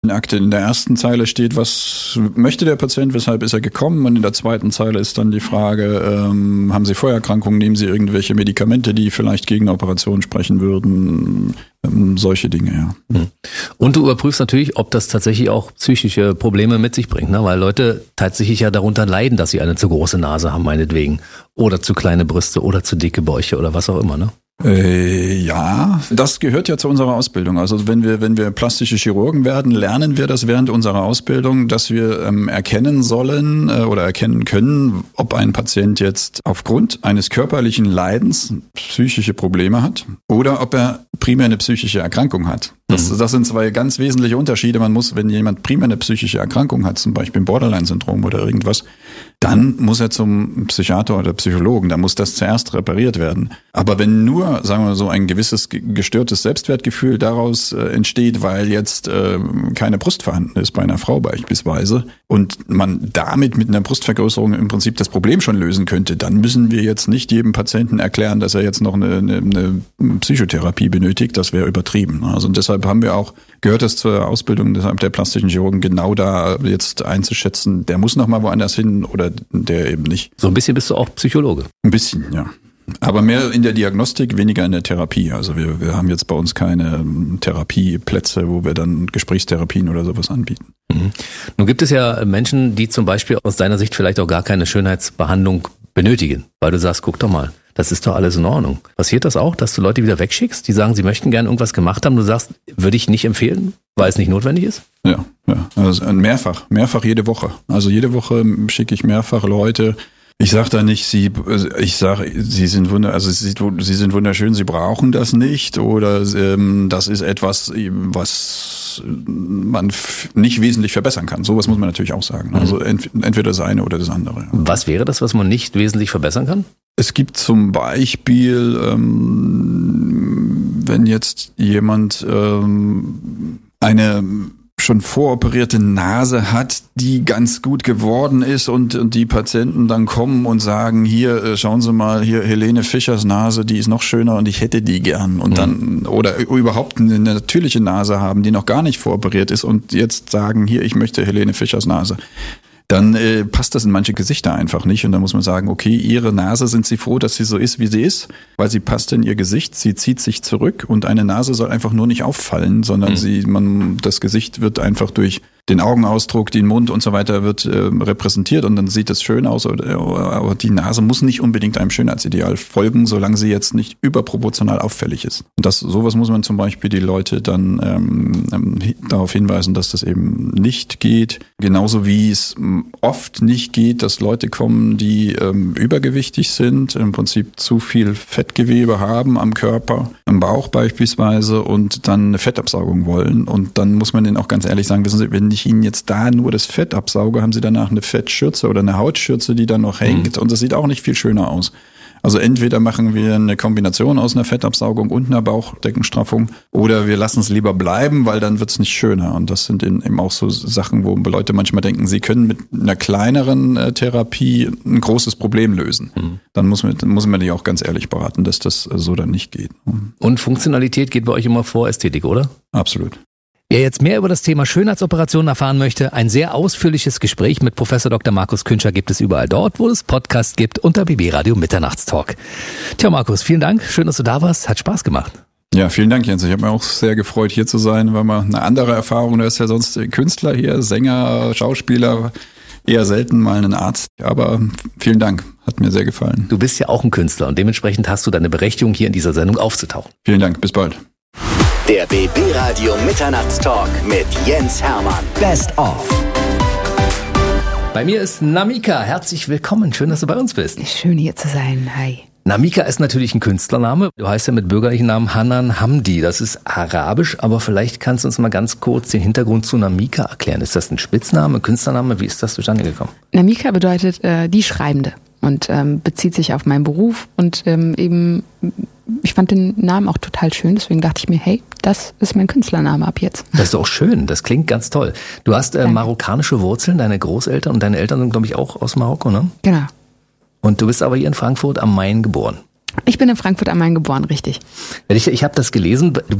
Akte in der ersten Zeile steht, was möchte der Patient, weshalb ist er gekommen, und in der zweiten Zeile ist dann die Frage, haben Sie Vorerkrankungen, nehmen Sie irgendwelche Medikamente, die vielleicht gegen eine Operation sprechen würden, solche Dinge, ja. Und du überprüfst natürlich, ob das tatsächlich auch psychische Probleme mit sich bringt, ne? Weil Leute tatsächlich ja darunter leiden, dass sie eine zu große Nase haben, meinetwegen, oder zu kleine Brüste oder zu dicke Bäuche oder was auch immer, ne? Ja, das gehört ja zu unserer Ausbildung. Also wenn wir plastische Chirurgen werden, lernen wir das während unserer Ausbildung, dass wir erkennen sollen oder erkennen können, ob ein Patient jetzt aufgrund eines körperlichen Leidens psychische Probleme hat oder ob er primär eine psychische Erkrankung hat. Das sind zwei ganz wesentliche Unterschiede. Man muss, wenn jemand primär eine psychische Erkrankung hat, zum Beispiel ein Borderline-Syndrom oder irgendwas, dann muss er zum Psychiater oder Psychologen, da muss das zuerst repariert werden. Aber wenn nur, sagen wir so, ein gewisses gestörtes Selbstwertgefühl daraus entsteht, weil jetzt keine Brust vorhanden ist bei einer Frau beispielsweise und man damit mit einer Brustvergrößerung im Prinzip das Problem schon lösen könnte, dann müssen wir jetzt nicht jedem Patienten erklären, dass er jetzt noch eine Psychotherapie benötigt. Das wäre übertrieben. Also und deshalb gehört es zur Ausbildung der plastischen Chirurgen, genau da jetzt einzuschätzen, der muss noch mal woanders hin oder der eben nicht. So ein bisschen bist du auch Psychologe. Ein bisschen, ja. Aber mehr in der Diagnostik, weniger in der Therapie. Also wir haben jetzt bei uns keine Therapieplätze, wo wir dann Gesprächstherapien oder sowas anbieten. Nun gibt es ja Menschen, die zum Beispiel aus deiner Sicht vielleicht auch gar keine Schönheitsbehandlung benötigen, weil du sagst, guck doch mal, das ist doch alles in Ordnung. Passiert das auch, dass du Leute wieder wegschickst, die sagen, sie möchten gerne irgendwas gemacht haben, du sagst, würde ich nicht empfehlen, weil es nicht notwendig ist? Ja. Also mehrfach jede Woche. Also jede Woche schicke ich mehrfach Leute. Ich sage da nicht, sie sind wunderschön, sie brauchen das nicht oder das ist etwas, was man nicht wesentlich verbessern kann. Sowas muss man natürlich auch sagen. Also entweder das eine oder das andere. Was wäre das, was man nicht wesentlich verbessern kann? Es gibt zum Beispiel, wenn jetzt jemand eine schon voroperierte Nase hat, die ganz gut geworden ist und die Patienten dann kommen und sagen, hier, schauen Sie mal, hier Helene Fischers Nase, die ist noch schöner und ich hätte die gern. Und dann, oder überhaupt eine natürliche Nase haben, die noch gar nicht voroperiert ist und jetzt sagen, hier, ich möchte Helene Fischers Nase. Dann passt das in manche Gesichter einfach nicht. Und dann muss man sagen, okay, Ihre Nase, sind Sie froh, dass sie so ist, wie sie ist? Weil sie passt in Ihr Gesicht, sie zieht sich zurück und eine Nase soll einfach nur nicht auffallen, sondern das Gesicht wird einfach durch den Augenausdruck, den Mund und so weiter wird repräsentiert und dann sieht es schön aus. Aber die Nase muss nicht unbedingt einem Schönheitsideal folgen, solange sie jetzt nicht überproportional auffällig ist. Und sowas muss man zum Beispiel die Leute dann darauf hinweisen, dass das eben nicht geht. Genauso wie es oft nicht geht, dass Leute kommen, die übergewichtig sind, im Prinzip zu viel Fettgewebe haben am Körper, am Bauch beispielsweise und dann eine Fettabsaugung wollen. Und dann muss man denen auch ganz ehrlich sagen, wissen Sie, wenn ich Ihnen jetzt da nur das Fett absauge, haben Sie danach eine Fettschürze oder eine Hautschürze, die dann noch hängt und das sieht auch nicht viel schöner aus. Also entweder machen wir eine Kombination aus einer Fettabsaugung und einer Bauchdeckenstraffung oder wir lassen es lieber bleiben, weil dann wird es nicht schöner. Und das sind eben auch so Sachen, wo Leute manchmal denken, sie können mit einer kleineren Therapie ein großes Problem lösen. Dann muss man die auch ganz ehrlich beraten, dass das so dann nicht geht. Und Funktionalität geht bei euch immer vor Ästhetik, oder? Absolut. Wer jetzt mehr über das Thema Schönheitsoperationen erfahren möchte, ein sehr ausführliches Gespräch mit Professor Dr. Markus Küntscher gibt es überall dort, wo es Podcasts gibt, unter BB Radio Mitternachtstalk. Tja, Markus, vielen Dank. Schön, dass du da warst. Hat Spaß gemacht. Ja, vielen Dank, Jens. Ich habe mich auch sehr gefreut, hier zu sein. War mal eine andere Erfahrung. Du bist ja sonst Künstler hier, Sänger, Schauspieler. Eher selten mal einen Arzt. Aber vielen Dank. Hat mir sehr gefallen. Du bist ja auch ein Künstler und dementsprechend hast du deine Berechtigung, hier in dieser Sendung aufzutauchen. Vielen Dank. Bis bald. Der BB Radio Mitternachtstalk mit Jens Hermann. Best of. Bei mir ist Namika. Herzlich willkommen. Schön, dass du bei uns bist. Schön hier zu sein. Hi. Namika ist natürlich ein Künstlername. Du heißt ja mit bürgerlichen Namen Hanan Hamdi. Das ist arabisch, aber vielleicht kannst du uns mal ganz kurz den Hintergrund zu Namika erklären. Ist das ein Spitzname, Künstlername? Wie ist das zustande gekommen? Namika bedeutet die Schreibende und bezieht sich auf meinen Beruf und eben, ich fand den Namen auch total schön, deswegen dachte ich mir, hey, das ist mein Künstlername ab jetzt. Das ist auch schön, das klingt ganz toll. Du hast marokkanische Wurzeln, deine Großeltern und deine Eltern sind, glaube ich, auch aus Marokko, ne? Genau. Und du bist aber hier in Frankfurt am Main geboren. Ich bin in Frankfurt am Main geboren, richtig. Ich habe das gelesen, du bist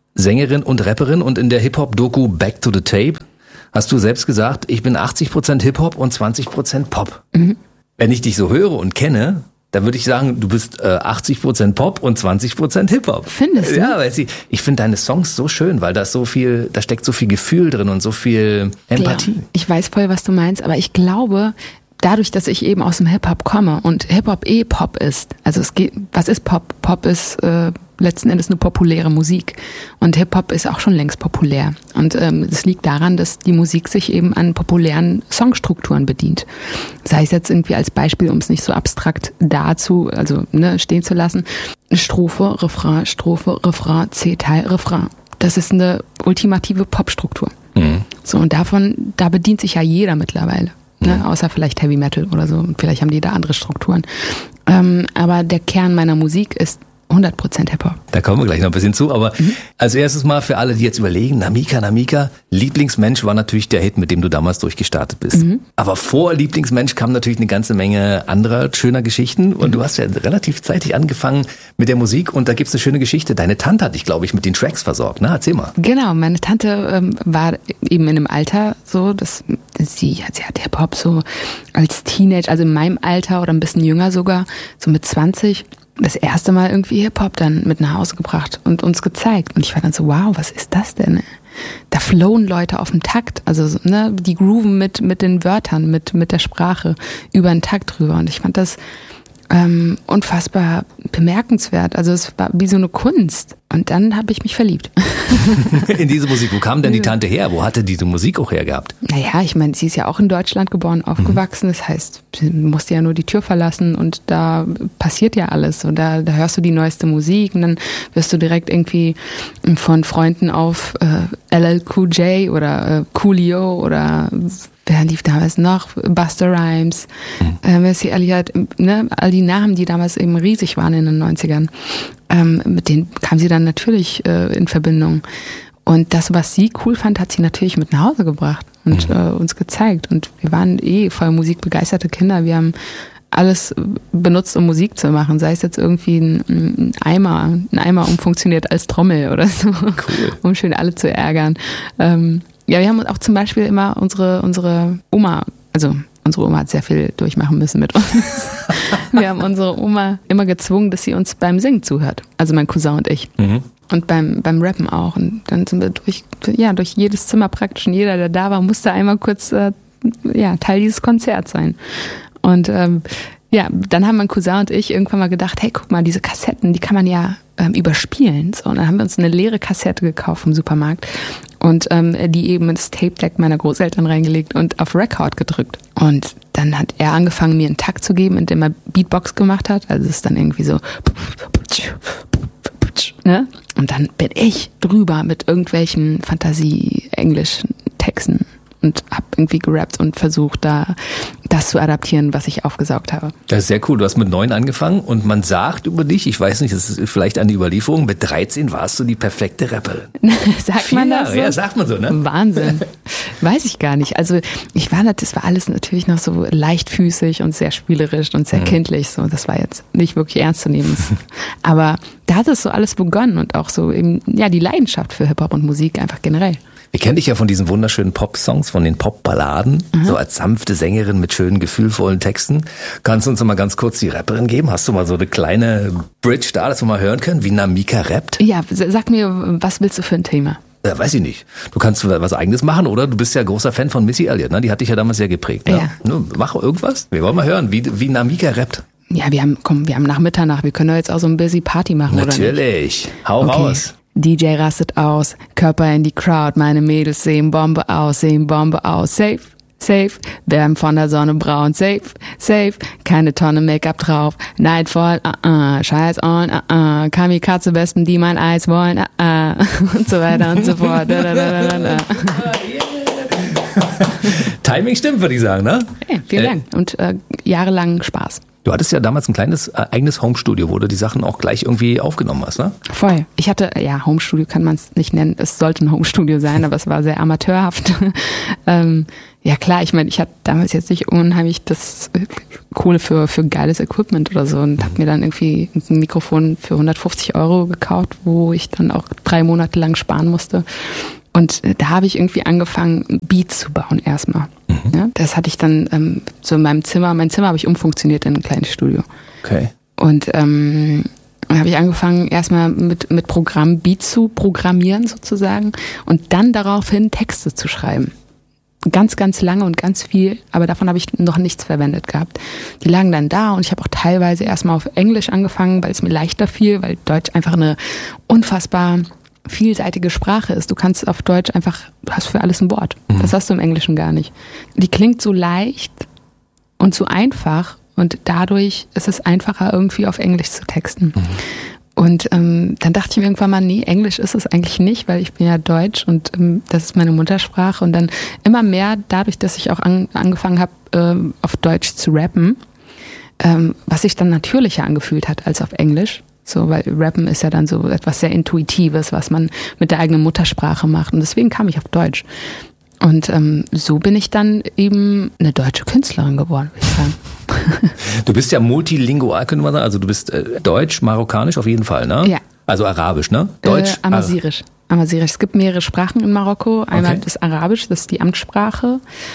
Sängerin und Rapperin und in der Hip-Hop-Doku Back to the Tape hast du selbst gesagt, ich bin 80% Hip-Hop und 20% Pop. Mhm. Wenn ich dich so höre und kenne, dann würde ich sagen, du bist 80% Pop und 20% Hip-Hop. Findest du? Ja, weil ich finde deine Songs so schön, weil da steckt so viel Gefühl drin und so viel Empathie. Ja, ich weiß voll, was du meinst, aber ich glaube, dadurch, dass ich eben aus dem Hip-Hop komme und Hip-Hop Pop ist, also was ist Pop? Pop ist letzten Endes eine populäre Musik und Hip-Hop ist auch schon längst populär und es liegt daran, dass die Musik sich eben an populären Songstrukturen bedient. Sei es jetzt irgendwie als Beispiel, um es nicht so abstrakt stehen zu lassen, Strophe, Refrain, C-Teil, Refrain. Das ist eine ultimative Popstruktur. Mhm. So, und da bedient sich ja jeder mittlerweile. Ne, außer vielleicht Heavy Metal oder so. Vielleicht haben die da andere Strukturen. Aber der Kern meiner Musik ist 100% Hip-Hop. Da kommen wir gleich noch ein bisschen zu, aber als erstes mal für alle, die jetzt überlegen, Namika, Lieblingsmensch war natürlich der Hit, mit dem du damals durchgestartet bist. Mhm. Aber vor Lieblingsmensch kam natürlich eine ganze Menge anderer schöner Geschichten und du hast ja relativ zeitig angefangen mit der Musik und da gibt's eine schöne Geschichte. Deine Tante hat dich, glaube ich, mit den Tracks versorgt, ne? Erzähl mal. Genau, meine Tante war eben in einem Alter so, dass sie hat Hip-Hop so als Teenager, also in meinem Alter oder ein bisschen jünger sogar, so mit 20, das erste Mal irgendwie Hip-Hop dann mit nach Hause gebracht und uns gezeigt. Und ich war dann so, wow, was ist das denn? Da flowen Leute auf dem Takt, also ne, die grooven mit den Wörtern, mit der Sprache über den Takt drüber. Und ich fand das unfassbar bemerkenswert. Also es war wie so eine Kunst. Und dann habe ich mich verliebt. In diese Musik. Wo kam denn die Tante her? Wo hatte diese Musik auch her gehabt? Naja, ich meine, sie ist ja auch in Deutschland geboren, aufgewachsen. Das heißt, sie musste ja nur die Tür verlassen und da passiert ja alles. Und da hörst du die neueste Musik und dann wirst du direkt irgendwie von Freunden auf LL Cool J oder Coolio oder wer lief damals noch? Busta Rhymes, Missy Elliott, ne? All die Namen, die damals eben riesig waren in den 90ern. Mit denen kam sie dann natürlich in Verbindung. Und das, was sie cool fand, hat sie natürlich mit nach Hause gebracht und uns gezeigt. Und wir waren voll musikbegeisterte Kinder. Wir haben alles benutzt, um Musik zu machen. Sei es jetzt irgendwie ein Eimer umfunktioniert als Trommel oder so, cool. Um schön alle zu ärgern. Ja, wir haben auch zum Beispiel immer unsere Oma, also unsere Oma hat sehr viel durchmachen müssen mit uns. Wir haben unsere Oma immer gezwungen, dass sie uns beim Singen zuhört. Also mein Cousin und ich. Mhm. Und beim Rappen auch. Und dann sind wir durch jedes Zimmer praktisch und jeder, der da war, musste einmal kurz Teil dieses Konzerts sein. Und dann haben mein Cousin und ich irgendwann mal gedacht, hey, guck mal, diese Kassetten, die kann man ja überspielen. So, und dann haben wir uns eine leere Kassette gekauft im Supermarkt und die eben ins Tape-Deck meiner Großeltern reingelegt und auf Record gedrückt. Und dann hat er angefangen, mir einen Takt zu geben, indem er Beatbox gemacht hat. Also es ist dann irgendwie so, ne? Und dann bin ich drüber mit irgendwelchen Fantasie-Englisch-Texten und hab irgendwie gerappt und versucht, da das zu adaptieren, was ich aufgesaugt habe. Das ist sehr cool. Du hast mit 9 angefangen und man sagt über dich, ich weiß nicht, das ist vielleicht an die Überlieferung, mit 13 warst du die perfekte Rapperin. Sagt man das so? Ja, sagt man so, ne? Wahnsinn. Weiß ich gar nicht. Also das war alles natürlich noch so leichtfüßig und sehr spielerisch und sehr kindlich. So, das war jetzt nicht wirklich ernst zu nehmen. Aber da hat es so alles begonnen und auch so eben, die Leidenschaft für Hip-Hop und Musik einfach generell. Wir kennen dich ja von diesen wunderschönen Pop-Songs, von den Pop-Balladen, so als sanfte Sängerin mit schönen, gefühlvollen Texten. Kannst du uns noch mal ganz kurz die Rapperin geben? Hast du mal so eine kleine Bridge da, dass wir mal hören können, wie Namika rappt? Ja, sag mir, was willst du für ein Thema? Weiß ich nicht. Du kannst was Eigenes machen, oder? Du bist ja großer Fan von Missy Elliott, ne? Die hat dich ja damals sehr geprägt. Ne? Ja. Mach irgendwas. Wir wollen mal hören, wie Namika rappt. Ja, wir haben nach Mitternacht. Wir können doch jetzt auch so ein busy Party machen, natürlich. Oder nicht? Natürlich. Hau raus. DJ rastet aus, Körper in die Crowd, meine Mädels sehen Bombe aus, safe, werden von der Sonne braun, safe, keine Tonne Make-up drauf, Nightfall, Scheiß on, Kamikaze Wespen, die mein Eis wollen, und so weiter und so fort. Timing stimmt, würde ich sagen, ne? Ja, vielen Dank und jahrelang Spaß. Du hattest ja damals ein kleines eigenes Homestudio, wo du die Sachen auch gleich irgendwie aufgenommen hast, ne? Voll. Ich hatte, ja, Homestudio kann man es nicht nennen. Es sollte ein Homestudio sein, aber es war sehr amateurhaft. Ja klar, ich meine, ich hatte damals jetzt nicht unheimlich das Kohle für geiles Equipment oder so und habe mir dann irgendwie ein Mikrofon für 150 € gekauft, wo ich dann auch 3 Monate lang sparen musste. Und da habe ich irgendwie angefangen, Beats zu bauen erstmal. Ja, das hatte ich dann so in meinem Zimmer. Mein Zimmer habe ich umfunktioniert in ein kleines Studio. Okay. Und dann habe ich angefangen, erstmal mit Programm Beats zu programmieren sozusagen und dann daraufhin Texte zu schreiben. Ganz, ganz lange und ganz viel, aber davon habe ich noch nichts verwendet gehabt. Die lagen dann da und ich habe auch teilweise erstmal auf Englisch angefangen, weil es mir leichter fiel, weil Deutsch einfach eine unfassbar vielseitige Sprache ist. Du kannst auf Deutsch einfach, du hast für alles ein Wort. Das hast du im Englischen gar nicht. Die klingt so leicht und so einfach und dadurch ist es einfacher, irgendwie auf Englisch zu texten. Und dann dachte ich mir irgendwann mal, nee, Englisch ist es eigentlich nicht, weil ich bin ja Deutsch und das ist meine Muttersprache. Und dann immer mehr dadurch, dass ich auch angefangen habe, auf Deutsch zu rappen, was sich dann natürlicher angefühlt hat als auf Englisch. So, weil Rappen ist ja dann so etwas sehr Intuitives, was man mit der eigenen Muttersprache macht. Und deswegen kam ich auf Deutsch. Und so bin ich dann eben eine deutsche Künstlerin geworden, würde ich sagen. Du bist ja multilingual, könnte man sagen. Also du bist Deutsch, Marokkanisch auf jeden Fall, ne? Ja. Also Arabisch, ne? Deutsch, Amazirisch. Es gibt mehrere Sprachen in Marokko. Einmal das Arabisch, das ist die Amtssprache.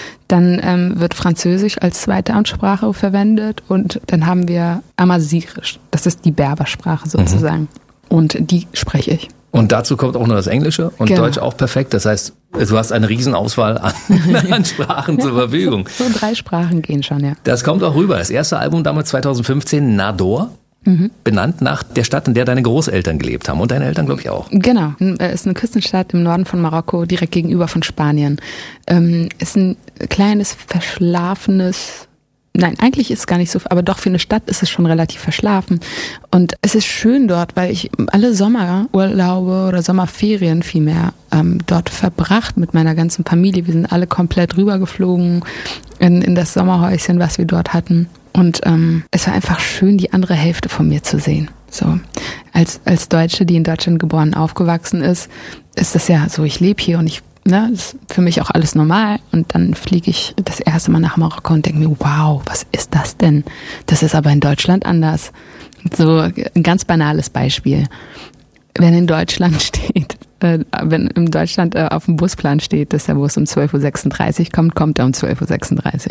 Dann wird Französisch als zweite Amtssprache verwendet. Und dann haben wir Amazirisch. Das ist die Berbersprache sozusagen. Und die spreche ich. Und dazu kommt auch noch das Englische und genau. Deutsch auch perfekt. Das heißt, du hast eine Riesenauswahl an Sprachen zur Verfügung. So 3 Sprachen gehen schon, ja. Das kommt auch rüber. Das erste Album damals 2015, Nador. Benannt nach der Stadt, in der deine Großeltern gelebt haben und deine Eltern, glaube ich, auch. Genau, ist eine Küstenstadt im Norden von Marokko, direkt gegenüber von Spanien. Ist ein kleines, verschlafenes, nein, eigentlich ist es gar nicht so, aber doch für eine Stadt ist es schon relativ verschlafen. Und es ist schön dort, weil ich alle Sommerurlaube oder Sommerferien vielmehr dort verbracht mit meiner ganzen Familie. Wir sind alle komplett rübergeflogen in das Sommerhäuschen, was wir dort hatten. Und es war einfach schön, die andere Hälfte von mir zu sehen. So als Deutsche, die in Deutschland geboren und aufgewachsen ist das ja so, ich lebe hier und das ist für mich auch alles normal. Und dann fliege ich das erste Mal nach Marokko und denke mir, wow, was ist das denn? Das ist aber in Deutschland anders. So ein ganz banales Beispiel. Wenn in Deutschland steht, wenn in Deutschland auf dem Busplan steht, dass der Bus um 12.36 Uhr kommt, kommt er um 12.36 Uhr.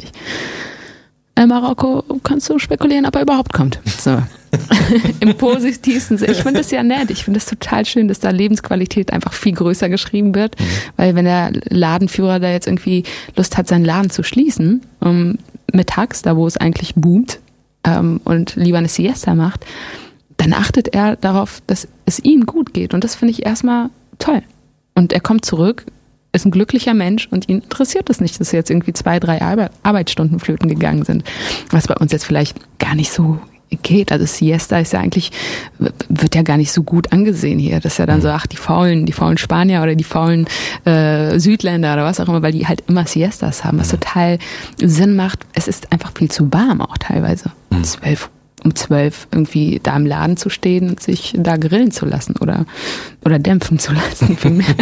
In Marokko kannst du spekulieren, ob er überhaupt kommt. So. Im positivsten Sinne. Ich finde das ja nett. Ich finde es total schön, dass da Lebensqualität einfach viel größer geschrieben wird. Weil wenn der Ladenführer da jetzt irgendwie Lust hat, seinen Laden zu schließen, mittags, da wo es eigentlich boomt, und lieber eine Siesta macht, dann achtet er darauf, dass es ihm gut geht. Und das finde ich erstmal toll. Und er kommt zurück, ist ein glücklicher Mensch und ihn interessiert es nicht, dass jetzt irgendwie 2, 3 Arbeitsstunden flöten gegangen sind. Was bei uns jetzt vielleicht gar nicht so geht. Also Siesta ist ja eigentlich, wird ja gar nicht so gut angesehen hier. Das ist ja dann so, ach, die faulen Spanier oder die faulen Südländer oder was auch immer, weil die halt immer Siestas haben, was total Sinn macht. Es ist einfach viel zu warm auch teilweise. Um 12 irgendwie da im Laden zu stehen und sich da grillen zu lassen oder dämpfen zu lassen.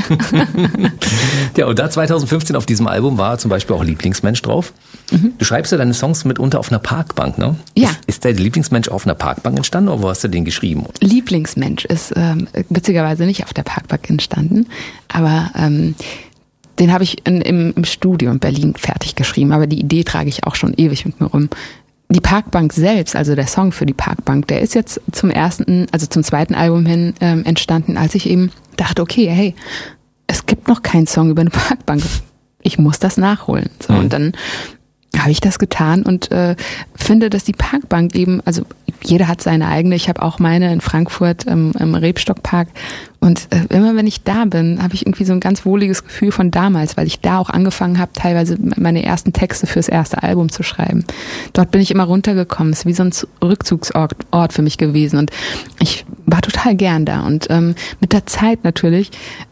Ja, und da 2015 auf diesem Album war zum Beispiel auch Lieblingsmensch drauf. Du schreibst ja deine Songs mitunter auf einer Parkbank, ne? Ja. Ist der Lieblingsmensch auf einer Parkbank entstanden oder wo hast du den geschrieben? Lieblingsmensch ist witzigerweise nicht auf der Parkbank entstanden, aber den habe ich im Studio in Berlin fertig geschrieben, aber die Idee trage ich auch schon ewig mit mir rum. Die Parkbank selbst, also der Song für die Parkbank, der ist jetzt zum zweiten Album hin entstanden, als ich eben dachte, okay, hey, es gibt noch keinen Song über eine Parkbank. Ich muss das nachholen. So, und dann habe ich das getan und finde, dass die Parkbank eben, also jeder hat seine eigene, ich habe auch meine in Frankfurt im Rebstockpark und immer wenn ich da bin, habe ich irgendwie so ein ganz wohliges Gefühl von damals, weil ich da auch angefangen habe, teilweise meine ersten Texte fürs erste Album zu schreiben. Dort bin ich immer runtergekommen, es ist wie so ein Rückzugsort für mich gewesen und ich war total gern da und mit der Zeit natürlich,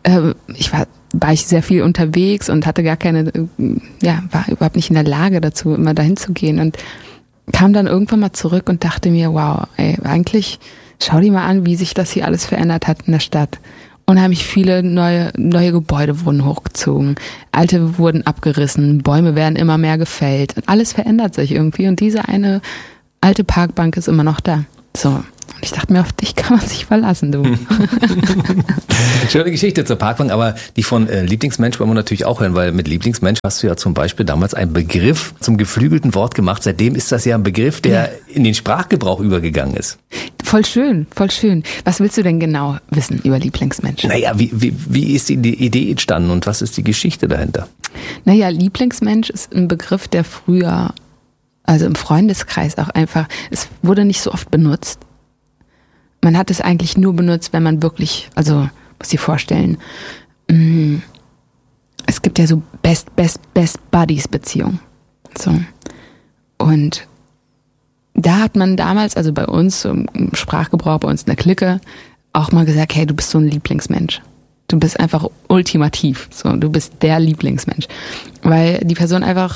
war ich sehr viel unterwegs und hatte gar keine, war überhaupt nicht in der Lage dazu, immer dahin zu gehen. Und kam dann irgendwann mal zurück und dachte mir, wow, ey, eigentlich schau dir mal an, wie sich das hier alles verändert hat in der Stadt. Unheimlich viele neue Gebäude wurden hochgezogen, alte wurden abgerissen, Bäume werden immer mehr gefällt. Alles verändert sich irgendwie und diese eine alte Parkbank ist immer noch da. So. Und ich dachte mir, auf dich kann man sich verlassen, du. Schöne Geschichte zur Parkbank, aber die von Lieblingsmensch wollen wir natürlich auch hören, weil mit Lieblingsmensch hast du ja zum Beispiel damals einen Begriff zum geflügelten Wort gemacht. Seitdem ist das ja ein Begriff, der in den Sprachgebrauch übergegangen ist. Voll schön, voll schön. Was willst du denn genau wissen über Lieblingsmensch? Naja, wie ist die Idee entstanden und was ist die Geschichte dahinter? Naja, Lieblingsmensch ist ein Begriff, der früher, also im Freundeskreis auch einfach, es wurde nicht so oft benutzt. Man hat es eigentlich nur benutzt, wenn man wirklich, also muss dir vorstellen, es gibt ja so Best Buddies Beziehungen. So. Und da hat man damals, also bei uns im Sprachgebrauch, bei uns in der Clique, auch mal gesagt, hey, du bist so ein Lieblingsmensch. Du bist einfach ultimativ. So, du bist der Lieblingsmensch. Weil die Person einfach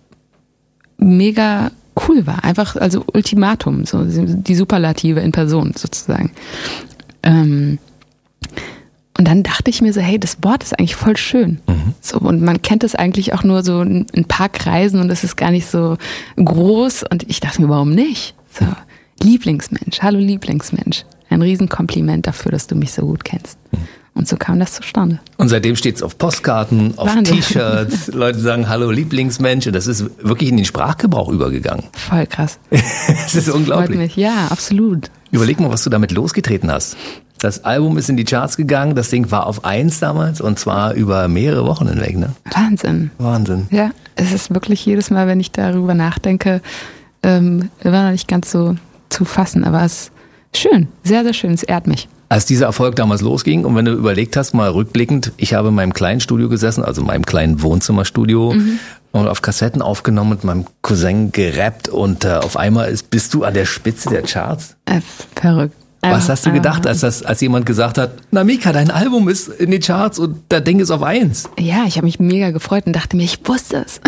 mega cool war. Einfach, also Ultimatum, so die Superlative in Person sozusagen. Und dann dachte ich mir so, hey, das Wort ist eigentlich voll schön. So, und man kennt es eigentlich auch nur so in ein paar Kreisen und es ist gar nicht so groß. Und ich dachte mir, warum nicht? So, Lieblingsmensch, hallo Lieblingsmensch. Ein Riesenkompliment dafür, dass du mich so gut kennst. Und so kam das zustande. Und seitdem steht es auf Postkarten, auf Wahnsinn. T-Shirts. Leute sagen, hallo Lieblingsmensch. Und das ist wirklich in den Sprachgebrauch übergegangen. Voll krass. Das ist unglaublich. Freut mich. Ja, absolut. Überleg mal, was du damit losgetreten hast. Das Album ist in die Charts gegangen. Das Ding war auf 1 damals und zwar über mehrere Wochen hinweg. Ne? Wahnsinn. Wahnsinn. Ja, es ist wirklich jedes Mal, wenn ich darüber nachdenke, immer noch nicht ganz so zu fassen. Aber es ist schön, sehr, sehr schön. Es ehrt mich. Als dieser Erfolg damals losging und wenn du überlegt hast, mal rückblickend, ich habe in meinem kleinen Studio gesessen, also in meinem kleinen Wohnzimmerstudio und auf Kassetten aufgenommen, mit meinem Cousin gerappt und auf einmal bist du an der Spitze der Charts. Verrückt. Was hast du gedacht, als jemand gesagt hat, na Mika, dein Album ist in den Charts und das Ding ist auf 1? Ja, ich habe mich mega gefreut und dachte mir, ich wusste es.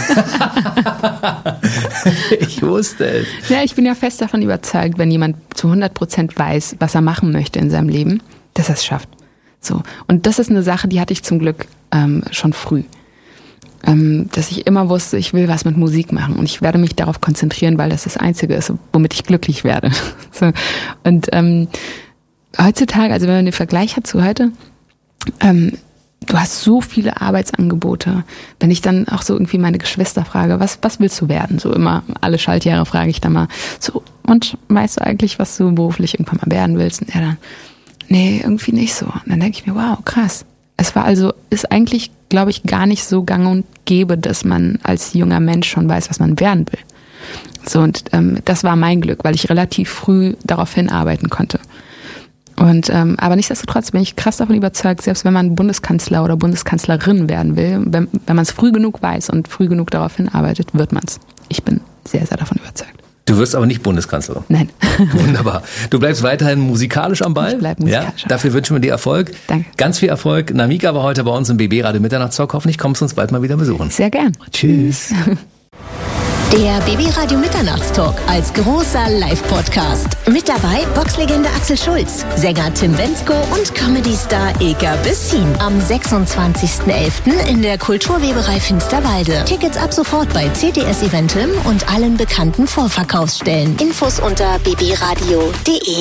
Ich wusste es. Ja, ich bin ja fest davon überzeugt, wenn jemand zu 100% weiß, was er machen möchte in seinem Leben, dass er es schafft. So. Und das ist eine Sache, die hatte ich zum Glück schon früh. Dass ich immer wusste, ich will was mit Musik machen und ich werde mich darauf konzentrieren, weil das das Einzige ist, womit ich glücklich werde. So. Und heutzutage, also wenn man den Vergleich hat zu heute, du hast so viele Arbeitsangebote. Wenn ich dann auch so irgendwie meine Geschwister frage, was willst du werden? So immer alle Schaltjahre frage ich dann mal so, und weißt du eigentlich, was du beruflich irgendwann mal werden willst? Und er dann, nee, irgendwie nicht so. Und dann denke ich mir, wow, krass. Es war also, ist eigentlich, glaube ich, gar nicht so gang und gäbe, dass man als junger Mensch schon weiß, was man werden will. So, und das war mein Glück, weil ich relativ früh darauf hinarbeiten konnte. Und aber nichtsdestotrotz bin ich krass davon überzeugt, selbst wenn man Bundeskanzler oder Bundeskanzlerin werden will, wenn man es früh genug weiß und früh genug darauf hinarbeitet, wird man es. Ich bin sehr, sehr davon überzeugt. Du wirst aber nicht Bundeskanzlerin. Nein. Wunderbar. Du bleibst weiterhin musikalisch am Ball. Ich bleib musikalisch. Ja, dafür wünschen wir dir Erfolg. Danke. Ganz viel Erfolg. Mika war heute bei uns im BB Radio Mitternachtstalk. Hoffentlich kommst du uns bald mal wieder besuchen. Sehr gern. Tschüss. Der BB Radio Mitternachtstalk als großer Live-Podcast. Mit dabei Boxlegende Axel Schulz, Sänger Tim Bendzko und Comedy-Star Ilka Bessin. Am 26.11. in der Kulturweberei Finsterwalde. Tickets ab sofort bei CTS Eventim und allen bekannten Vorverkaufsstellen. Infos unter bbradio.de.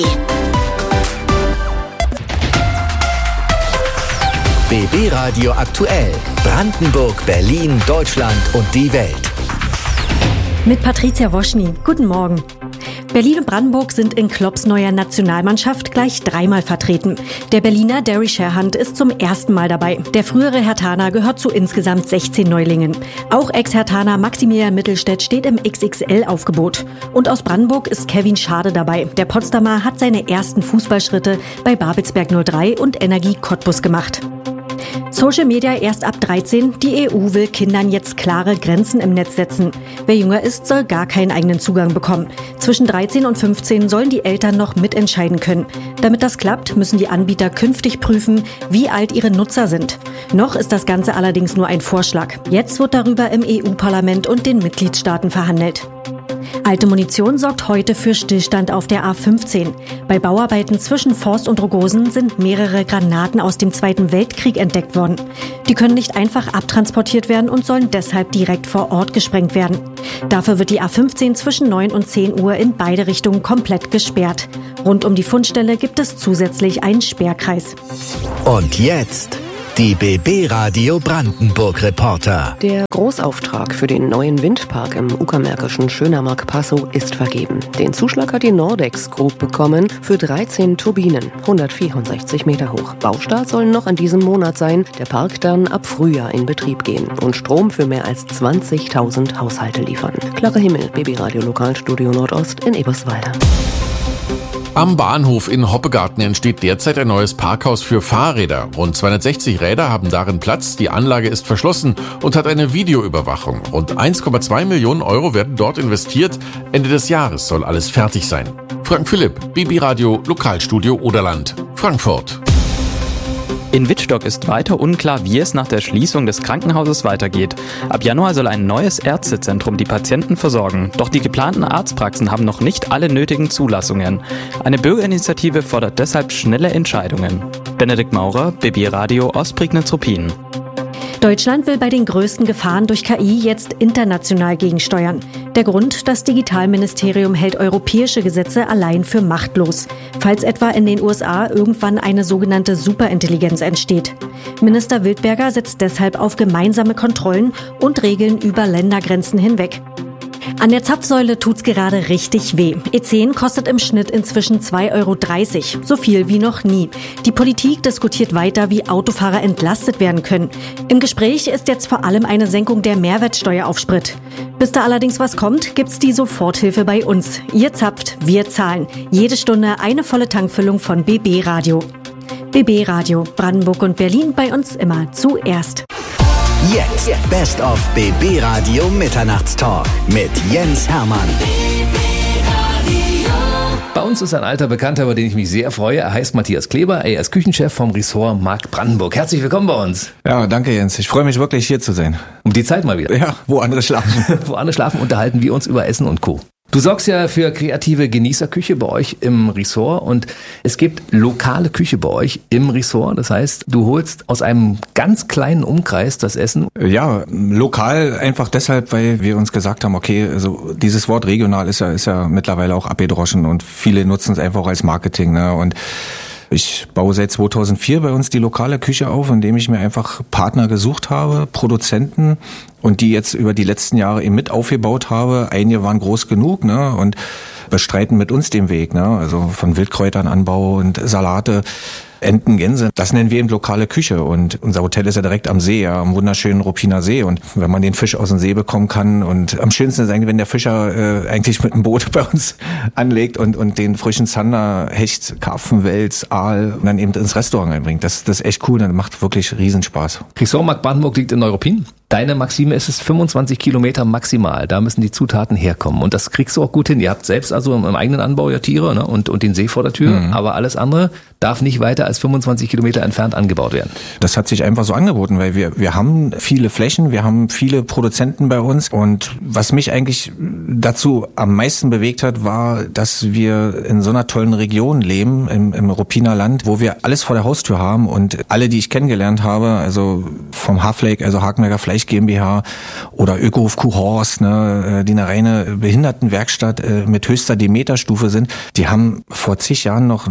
BB Radio aktuell. Brandenburg, Berlin, Deutschland und die Welt. Mit Patricia Woschny. Guten Morgen. Berlin und Brandenburg sind in Klopps neuer Nationalmannschaft gleich 3-mal vertreten. Der Berliner Derry Sherhunt ist zum ersten Mal dabei. Der frühere Herthaner gehört zu insgesamt 16 Neulingen. Auch Ex-Herthaner Maximilian Mittelstädt steht im XXL-Aufgebot. Und aus Brandenburg ist Kevin Schade dabei. Der Potsdamer hat seine ersten Fußballschritte bei Babelsberg 03 und Energie Cottbus gemacht. Social Media erst ab 13. Die EU will Kindern jetzt klare Grenzen im Netz setzen. Wer jünger ist, soll gar keinen eigenen Zugang bekommen. Zwischen 13 und 15 sollen die Eltern noch mitentscheiden können. Damit das klappt, müssen die Anbieter künftig prüfen, wie alt ihre Nutzer sind. Noch ist das Ganze allerdings nur ein Vorschlag. Jetzt wird darüber im EU-Parlament und den Mitgliedstaaten verhandelt. Alte Munition sorgt heute für Stillstand auf der A15. Bei Bauarbeiten zwischen Forst und Rogosen sind mehrere Granaten aus dem Zweiten Weltkrieg entdeckt worden. Die können nicht einfach abtransportiert werden und sollen deshalb direkt vor Ort gesprengt werden. Dafür wird die A15 zwischen 9 und 10 Uhr in beide Richtungen komplett gesperrt. Rund um die Fundstelle gibt es zusätzlich einen Sperrkreis. Und jetzt die BB Radio Brandenburg Reporter. Der Großauftrag für den neuen Windpark im uckermärkischen Schönermark-Passow ist vergeben. Den Zuschlag hat die Nordex Group bekommen für 13 Turbinen, 164 Meter hoch. Baustart soll noch in diesem Monat sein, der Park dann ab Frühjahr in Betrieb gehen und Strom für mehr als 20.000 Haushalte liefern. Clara Himmel, BB Radio Lokalstudio Nordost in Eberswalde. Am Bahnhof in Hoppegarten entsteht derzeit ein neues Parkhaus für Fahrräder. Rund 260 Räder haben darin Platz, die Anlage ist verschlossen und hat eine Videoüberwachung. Rund 1,2 Millionen Euro werden dort investiert. Ende des Jahres soll alles fertig sein. Frank Philipp, BB Radio Lokalstudio Oderland, Frankfurt. In Wittstock ist weiter unklar, wie es nach der Schließung des Krankenhauses weitergeht. Ab Januar soll ein neues Ärztezentrum die Patienten versorgen. Doch die geplanten Arztpraxen haben noch nicht alle nötigen Zulassungen. Eine Bürgerinitiative fordert deshalb schnelle Entscheidungen. Benedikt Maurer, BB Radio Ostprignitz-Ruppin. Deutschland will bei den größten Gefahren durch KI jetzt international gegensteuern. Der Grund: das Digitalministerium hält europäische Gesetze allein für machtlos, falls etwa in den USA irgendwann eine sogenannte Superintelligenz entsteht. Minister Wildberger setzt deshalb auf gemeinsame Kontrollen und Regeln über Ländergrenzen hinweg. An der Zapfsäule tut's gerade richtig weh. E10 kostet im Schnitt inzwischen 2,30 €, so viel wie noch nie. Die Politik diskutiert weiter, wie Autofahrer entlastet werden können. Im Gespräch ist jetzt vor allem eine Senkung der Mehrwertsteuer auf Sprit. Bis da allerdings was kommt, gibt's die Soforthilfe bei uns. Ihr zapft, wir zahlen. Jede Stunde eine volle Tankfüllung von BB Radio. BB Radio, Brandenburg und Berlin, bei uns immer zuerst. Jetzt Best of BB Radio Mitternachtstalk mit Jens Hermann. Bei uns ist ein alter Bekannter, über den ich mich sehr freue. Er heißt Matthias Kleber. Er ist Küchenchef vom Ressort Markt Brandenburg. Herzlich willkommen bei uns. Ja, danke Jens. Ich freue mich wirklich, hier zu sein. Um die Zeit mal wieder. Ja, wo andere schlafen. Wo andere schlafen, unterhalten wir uns über Essen und Co. Du sorgst ja für kreative Genießerküche bei euch im Ressort und es gibt lokale Küche bei euch im Ressort. Das heißt, du holst aus einem ganz kleinen Umkreis das Essen. Ja, lokal einfach deshalb, weil wir uns gesagt haben, okay, also dieses Wort regional ist ja mittlerweile auch abgedroschen und viele nutzen es einfach auch als Marketing, ne? Und ich baue seit 2004 bei uns die lokale Küche auf, indem ich mir einfach Partner gesucht habe, Produzenten, und die jetzt über die letzten Jahre eben mit aufgebaut habe. Einige waren groß genug, ne, und bestreiten mit uns den Weg, ne, also von Wildkräuternanbau und Salate, Enten, Gänse. Das nennen wir eben lokale Küche und unser Hotel ist ja direkt am See, ja, am wunderschönen Ruppiner See, und wenn man den Fisch aus dem See bekommen kann, und am schönsten ist eigentlich, wenn der Fischer eigentlich mit einem Boot bei uns anlegt und den frischen Zander, Hecht, Karpfen, Wels, Aal und dann eben ins Restaurant einbringt. Das ist echt cool, das macht wirklich Riesenspaß. Ressort Markt Brandenburg liegt in Neuruppin. Deine Maxime ist es 25 Kilometer maximal. Da müssen die Zutaten herkommen. Und das kriegst du auch gut hin. Ihr habt selbst also im eigenen Anbau ja Tiere, ne, und den See vor der Tür. Mhm. Aber alles andere darf nicht weiter als 25 Kilometer entfernt angebaut werden. Das hat sich einfach so angeboten, weil wir haben viele Flächen, wir haben viele Produzenten bei uns. Und was mich eigentlich dazu am meisten bewegt hat, war, dass wir in so einer tollen Region leben, im Ruppiner Land, wo wir alles vor der Haustür haben. Und alle, die ich kennengelernt habe, also vom Hafleck, also Hakenberger Fleisch GmbH oder Ökohof Kuhhorst, ne, die eine reine Behindertenwerkstatt mit höchster Demeterstufe sind, die haben vor zig Jahren noch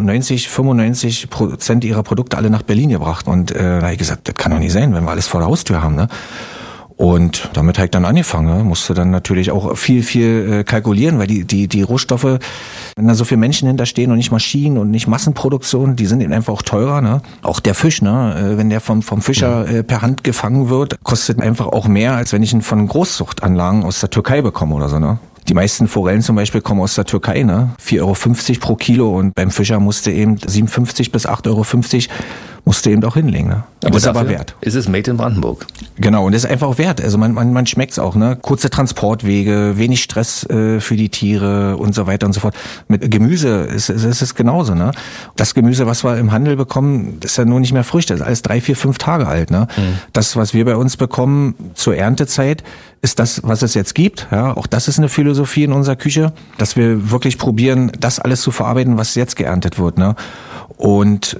95% ihrer Produkte alle nach Berlin gebracht. Und da habe ich gesagt, das kann doch nicht sein, wenn wir alles vor der Haustür haben, ne? Und damit habe ich dann angefangen, ne? Musste dann natürlich auch viel kalkulieren, weil die Rohstoffe, wenn da so viele Menschen hinterstehen und nicht Maschinen und nicht Massenproduktion, die sind eben einfach auch teurer, ne? Auch der Fisch, ne? Wenn der vom Fischer per Hand gefangen wird, kostet einfach auch mehr, als wenn ich ihn von Großzuchtanlagen aus der Türkei bekomme oder so, ne? Die meisten Forellen zum Beispiel kommen aus der Türkei, ne? 4,50 € pro Kilo, und beim Fischer musste eben 7,50 bis 8,50 € musst du eben auch hinlegen. Ne? Aber das ist aber wert. Ist es made in Brandenburg? Genau, und das ist einfach auch wert. Also man schmeckt's auch, ne? Kurze Transportwege, wenig Stress für die Tiere und so weiter und so fort. Mit Gemüse ist es genauso, ne? Das Gemüse, was wir im Handel bekommen, ist ja nur nicht mehr frisch. Das ist alles 3, 4, 5 Tage alt, ne? Das, was wir bei uns bekommen zur Erntezeit, ist das, was es jetzt gibt. Ja, auch das ist eine Philosophie in unserer Küche, dass wir wirklich probieren, das alles zu verarbeiten, was jetzt geerntet wird, ne? Und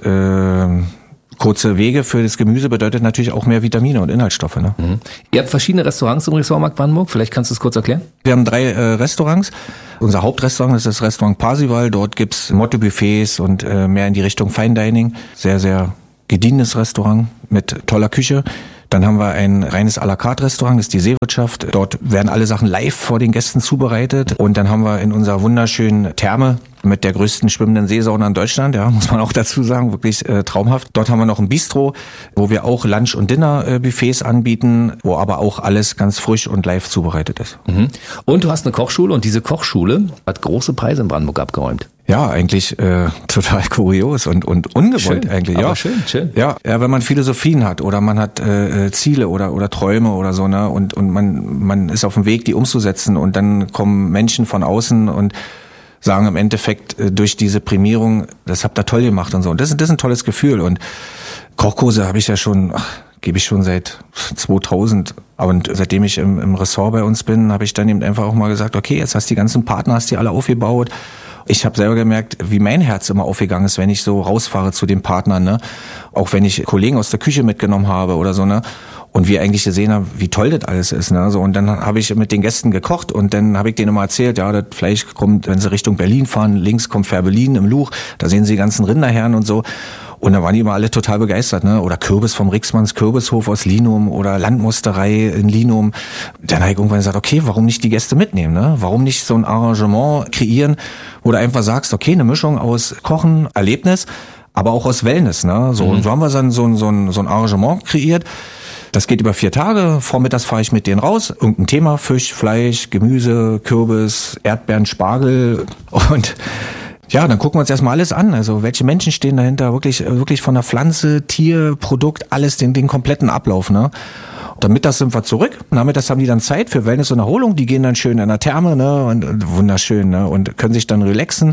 kurze Wege für das Gemüse bedeutet natürlich auch mehr Vitamine und Inhaltsstoffe. Ne? Ihr habt verschiedene Restaurants im Ressortmarkt Brandenburg. Vielleicht kannst du es kurz erklären? Wir haben 3 Restaurants. Unser Hauptrestaurant ist das Restaurant Parsival. Dort gibt's Motto-Buffets und mehr in die Richtung Fine Dining. Sehr, sehr gediegenes Restaurant mit toller Küche. Dann haben wir ein reines à la carte Restaurant, das ist die Seewirtschaft. Dort werden alle Sachen live vor den Gästen zubereitet. Und dann haben wir in unserer wunderschönen Therme mit der größten schwimmenden Seesauna in Deutschland, ja, muss man auch dazu sagen, wirklich traumhaft. Dort haben wir noch ein Bistro, wo wir auch Lunch- und Dinner-Buffets anbieten, wo aber auch alles ganz frisch und live zubereitet ist. Und du hast eine Kochschule und diese Kochschule hat große Preise in Brandenburg abgeräumt. Ja, eigentlich total kurios und ungewollt schön, eigentlich. Aber ja, schön. Ja, wenn man Philosophien hat oder man hat Ziele oder Träume oder so, ne, und man ist auf dem Weg, die umzusetzen und dann kommen Menschen von außen und sagen im Endeffekt durch diese Prämierung, das habt ihr toll gemacht und so. Und das ist ein tolles Gefühl. Und Kochkurse habe ich ja schon, gebe ich schon seit 2000. Und seitdem ich im Ressort bei uns bin, habe ich dann eben einfach auch mal gesagt, okay, jetzt hast du die ganzen Partner, hast die alle aufgebaut. Ich habe selber gemerkt, wie mein Herz immer aufgegangen ist, wenn ich so rausfahre zu den Partnern, ne? Auch wenn ich Kollegen aus der Küche mitgenommen habe oder so, ne? Und wir eigentlich gesehen haben, wie toll das alles ist, ne? So, und dann habe ich mit den Gästen gekocht und dann habe ich denen immer erzählt, ja, das Fleisch kommt, wenn sie Richtung Berlin fahren, links kommt Fährberlin im Luch, da sehen sie die ganzen Rinderherren und so. Und da waren die immer alle total begeistert, ne? Oder Kürbis vom Rixmanns Kürbishof aus Linum oder Landmusterei in Linum. Dann habe ich irgendwann gesagt, okay, warum nicht die Gäste mitnehmen, ne? Warum nicht so ein Arrangement kreieren, wo du einfach sagst, okay, eine Mischung aus Kochen, Erlebnis, aber auch aus Wellness, ne? So, und so haben wir dann so ein Arrangement kreiert. Das geht über 4 Tage. Vormittags fahre ich mit denen raus. Irgendein Thema, Fisch, Fleisch, Gemüse, Kürbis, Erdbeeren, Spargel. Und ja, dann gucken wir uns erstmal alles an. Also welche Menschen stehen dahinter? Wirklich von der Pflanze, Tier, Produkt, alles, den kompletten Ablauf, ne? Dann mittags sind wir zurück. Nachmittags haben die dann Zeit für Wellness und Erholung. Die gehen dann schön in der Therme, ne? Und wunderschön, ne? Und können sich dann relaxen.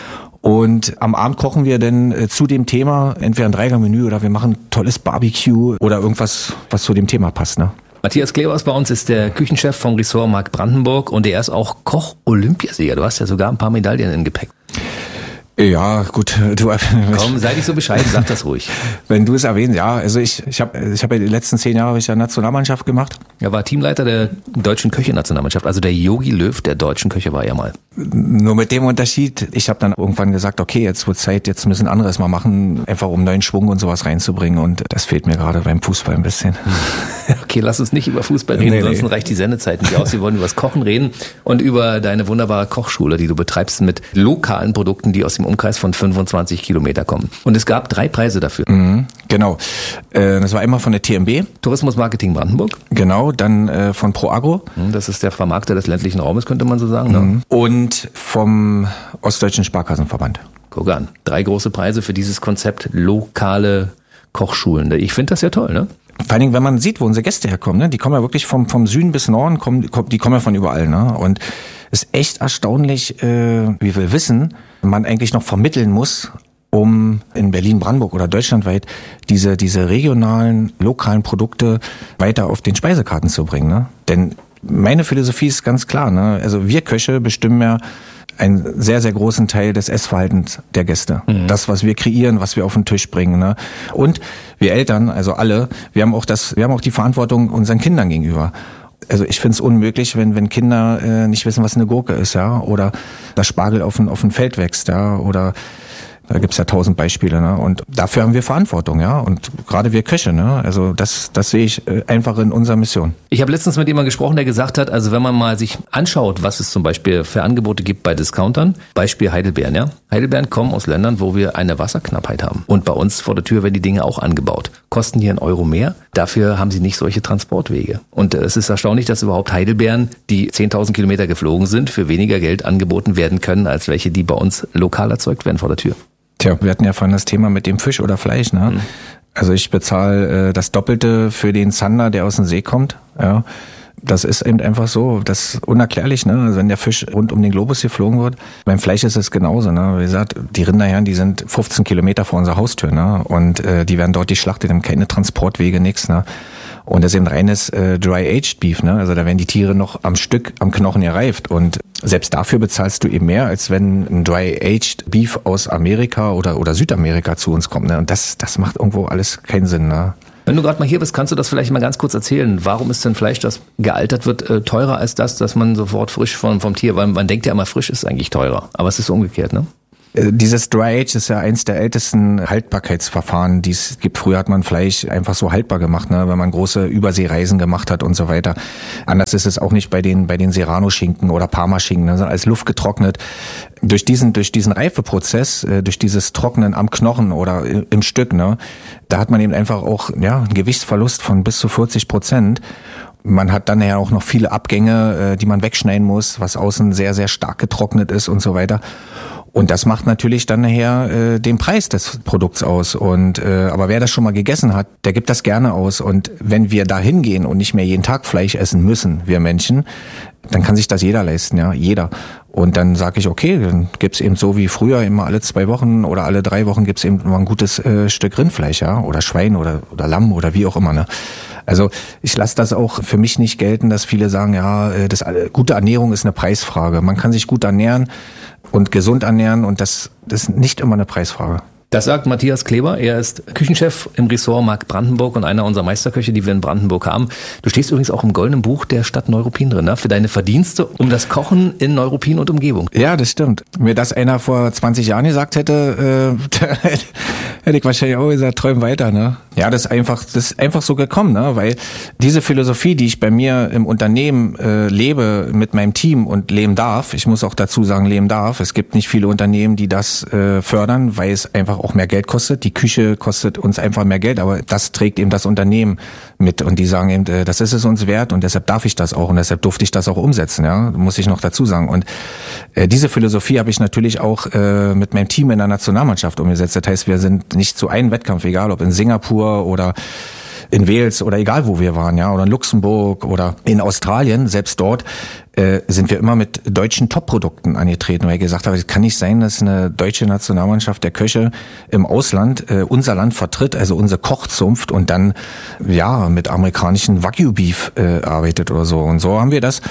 Und am Abend kochen wir dann zu dem Thema entweder ein 3-Gang-Menü oder wir machen tolles Barbecue oder irgendwas, was zu dem Thema passt, ne? Matthias Klevers bei uns ist der Küchenchef vom Ressortmarkt Brandenburg und er ist auch Koch-Olympiasieger. Du hast ja sogar ein paar Medaillen im Gepäck. Ja, gut. Komm, sei nicht so bescheiden, sag das ruhig. Wenn du es erwähnst, ja. Also ich habe ja die letzten 10 Jahre Nationalmannschaft gemacht. Er war Teamleiter der deutschen Köche-Nationalmannschaft. Also der Jogi Löw der deutschen Köche war er mal. Nur mit dem Unterschied, ich habe dann irgendwann gesagt, okay, jetzt wird Zeit, jetzt müssen anderes mal machen, einfach um neuen Schwung und sowas reinzubringen. Und das fehlt mir gerade beim Fußball ein bisschen. Okay, lass uns nicht über Fußball reden, ansonsten reicht die Sendezeit nicht aus. Wir wollen über das Kochen reden und über deine wunderbare Kochschule, die du betreibst mit lokalen Produkten, die aus dem Umkreis von 25 Kilometer kommen. Und es gab 3 Preise dafür. Genau. Das war einmal von der TMB. Tourismus Marketing Brandenburg. Genau, dann von ProAgro. Das ist der Vermarkter des ländlichen Raumes, könnte man so sagen. Ne? Und vom Ostdeutschen Sparkassenverband. Guck an. 3 große Preise für dieses Konzept lokale Kochschulen. Ich finde das ja toll, ne? Vor allen Dingen, wenn man sieht, wo unsere Gäste herkommen, ne? Die kommen ja wirklich vom Süden bis Norden, die kommen ja von überall, ne? Und es ist echt erstaunlich, wie viel Wissen man eigentlich noch vermitteln muss, um in Berlin, Brandenburg oder deutschlandweit diese regionalen, lokalen Produkte weiter auf den Speisekarten zu bringen, ne? Denn meine Philosophie ist ganz klar, ne? Also wir Köche bestimmen ja einen sehr, sehr großen Teil des Essverhaltens der Gäste. Das, was wir kreieren, was wir auf den Tisch bringen, ne? Und wir Eltern, also alle, wir haben auch die Verantwortung unseren Kindern gegenüber. Also ich finde es unmöglich, wenn Kinder nicht wissen, was eine Gurke ist, ja, oder das Spargel auf dem Feld wächst, ja, oder da gibt's ja 1000 Beispiele, ne? Und dafür haben wir Verantwortung, ja. Und gerade wir Köche, ne? Also das sehe ich einfach in unserer Mission. Ich habe letztens mit jemandem gesprochen, der gesagt hat, also wenn man mal sich anschaut, was es zum Beispiel für Angebote gibt bei Discountern, Beispiel Heidelbeeren, ja. Heidelbeeren kommen aus Ländern, wo wir eine Wasserknappheit haben. Und bei uns vor der Tür werden die Dinge auch angebaut. Kosten hier €1 mehr. Dafür haben sie nicht solche Transportwege. Und es ist erstaunlich, dass überhaupt Heidelbeeren, die 10.000 Kilometer geflogen sind, für weniger Geld angeboten werden können, als welche, die bei uns lokal erzeugt werden vor der Tür. Tja, wir hatten ja vorhin das Thema mit dem Fisch oder Fleisch, ne? Mhm. Also ich bezahle das Doppelte für den Zander, der aus dem See kommt, ja. Das ist eben einfach so, das ist unerklärlich, ne? Also wenn der Fisch rund um den Globus geflogen wird. Beim Fleisch ist es genauso, ne? Wie gesagt, die Rinderherren, die sind 15 Kilometer vor unserer Haustür, ne? Und die werden dort geschlachtet, haben keine Transportwege, nix, ne? Und das ist eben reines Dry-Aged Beef, ne? Also da werden die Tiere noch am Stück, am Knochen gereift. Und selbst dafür bezahlst du eben mehr, als wenn ein Dry-Aged Beef aus Amerika oder Südamerika zu uns kommt, ne? Und das macht irgendwo alles keinen Sinn, ne? Wenn du gerade mal hier bist, kannst du das vielleicht mal ganz kurz erzählen. Warum ist denn Fleisch, das gealtert wird, teurer als das, dass man sofort frisch vom Tier, weil man denkt ja immer, frisch ist eigentlich teurer. Aber es ist umgekehrt, ne? Dieses Dry Age ist ja eins der ältesten Haltbarkeitsverfahren, die es gibt. Früher hat man Fleisch einfach so haltbar gemacht, ne, wenn man große Überseereisen gemacht hat und so weiter. Anders ist es auch nicht bei den Serrano-Schinken oder Parma-Schinken, ne, sondern als Luft getrocknet. Durch diesen Reifeprozess, durch dieses Trocknen am Knochen oder im Stück, ne, da hat man eben einfach auch, ja, einen Gewichtsverlust von bis zu 40%. Man hat dann ja auch noch viele Abgänge, die man wegschneiden muss, was außen sehr, sehr stark getrocknet ist und so weiter. Und das macht natürlich dann nachher den Preis des Produkts aus. Und aber wer das schon mal gegessen hat, der gibt das gerne aus. Und wenn wir da hingehen und nicht mehr jeden Tag Fleisch essen müssen, wir Menschen, dann kann sich das jeder leisten, ja, jeder. Und dann sage ich, okay, dann gibt's eben so wie früher immer alle 2 Wochen oder alle 3 Wochen gibt's eben immer ein gutes Stück Rindfleisch, ja, oder Schwein oder Lamm oder wie auch immer, ne. Also ich lasse das auch für mich nicht gelten, dass viele sagen, ja, gute Ernährung ist eine Preisfrage. Man kann sich gut ernähren und gesund ernähren und das ist nicht immer eine Preisfrage. Das sagt Matthias Kleber. Er ist Küchenchef im Ressort Mark Brandenburg und einer unserer Meisterköche, die wir in Brandenburg haben. Du stehst übrigens auch im Goldenen Buch der Stadt Neuruppin drin, ne? Für deine Verdienste um das Kochen in Neuruppin und Umgebung. Ja, das stimmt. Mir das einer vor 20 Jahren gesagt hätte, hätte ich wahrscheinlich auch gesagt, träum weiter, ne? Ja, das ist einfach so gekommen, ne? Weil diese Philosophie, die ich bei mir im Unternehmen lebe mit meinem Team und leben darf, ich muss auch dazu sagen, leben darf. Es gibt nicht viele Unternehmen, die das fördern, weil es einfach auch mehr Geld kostet. Die Küche kostet uns einfach mehr Geld, aber das trägt eben das Unternehmen mit und die sagen eben, das ist es uns wert und deshalb darf ich das auch und deshalb durfte ich das auch umsetzen, ja, muss ich noch dazu sagen. Und diese Philosophie habe ich natürlich auch mit meinem Team in der Nationalmannschaft umgesetzt. Das heißt, wir sind nicht zu einem Wettkampf, egal ob in Singapur oder in Wales oder egal wo wir waren, ja, oder in Luxemburg oder in Australien, selbst dort sind wir immer mit deutschen Top-Produkten angetreten, weil ich gesagt habe, es kann nicht sein, dass eine deutsche Nationalmannschaft der Köche im Ausland unser Land vertritt, also unsere Kochzunft und dann ja mit amerikanischen Wagyu-Beef arbeitet oder so. Und so haben wir das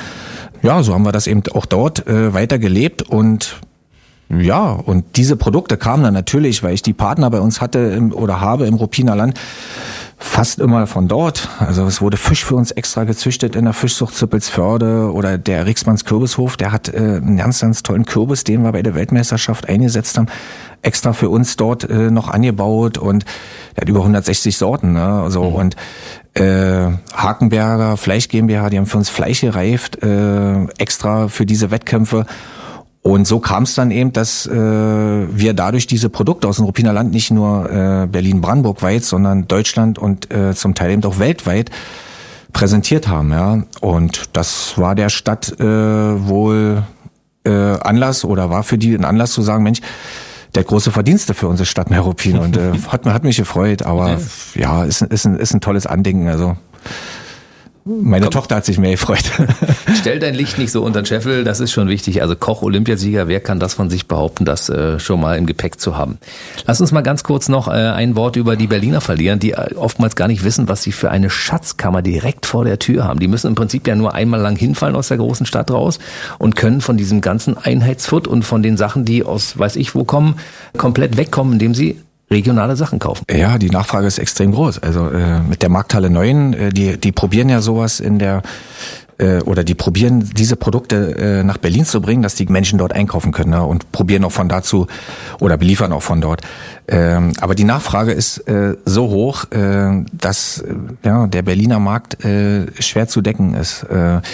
eben auch dort weiter gelebt und ja, und diese Produkte kamen dann natürlich, weil ich die Partner bei uns hatte habe im Ruppiner Land, fast immer von dort. Also es wurde Fisch für uns extra gezüchtet in der Fischzucht Zippelsförde oder der Rixmanns Kürbishof, der hat einen ganz, ganz tollen Kürbis, den wir bei der Weltmeisterschaft eingesetzt haben, extra für uns dort noch angebaut und der hat über 160 Sorten, ne? Also und Hakenberger Fleisch GmbH, die haben für uns Fleisch gereift, extra für diese Wettkämpfe. Und so kam es dann eben, dass wir dadurch diese Produkte aus dem Ruppiner Land nicht nur Berlin-Brandenburg weit, sondern Deutschland und zum Teil eben auch weltweit präsentiert haben. Ja. Und das war der Stadt wohl Anlass oder war für die ein Anlass zu sagen, Mensch, der große Verdienste für unsere Stadt Neuruppin. Und hat mich gefreut, aber ja, ist ein tolles Andenken. Also meine Tochter hat sich mehr gefreut. Stell dein Licht nicht so unter den Scheffel, das ist schon wichtig. Also Koch-Olympiasieger, wer kann das von sich behaupten, das schon mal im Gepäck zu haben? Lass uns mal ganz kurz noch ein Wort über die Berliner verlieren, die oftmals gar nicht wissen, was sie für eine Schatzkammer direkt vor der Tür haben. Die müssen im Prinzip ja nur einmal lang hinfallen aus der großen Stadt raus und können von diesem ganzen Einheitsfutt und von den Sachen, die aus weiß ich wo kommen, komplett wegkommen, indem sie regionale Sachen kaufen. Ja, die Nachfrage ist extrem groß. Also mit der Markthalle 9, die probieren ja sowas oder die probieren diese Produkte nach Berlin zu bringen, dass die Menschen dort einkaufen können, ne, und probieren auch von dazu oder beliefern auch von dort. Aber die Nachfrage ist so hoch, dass der Berliner Markt schwer zu decken ist.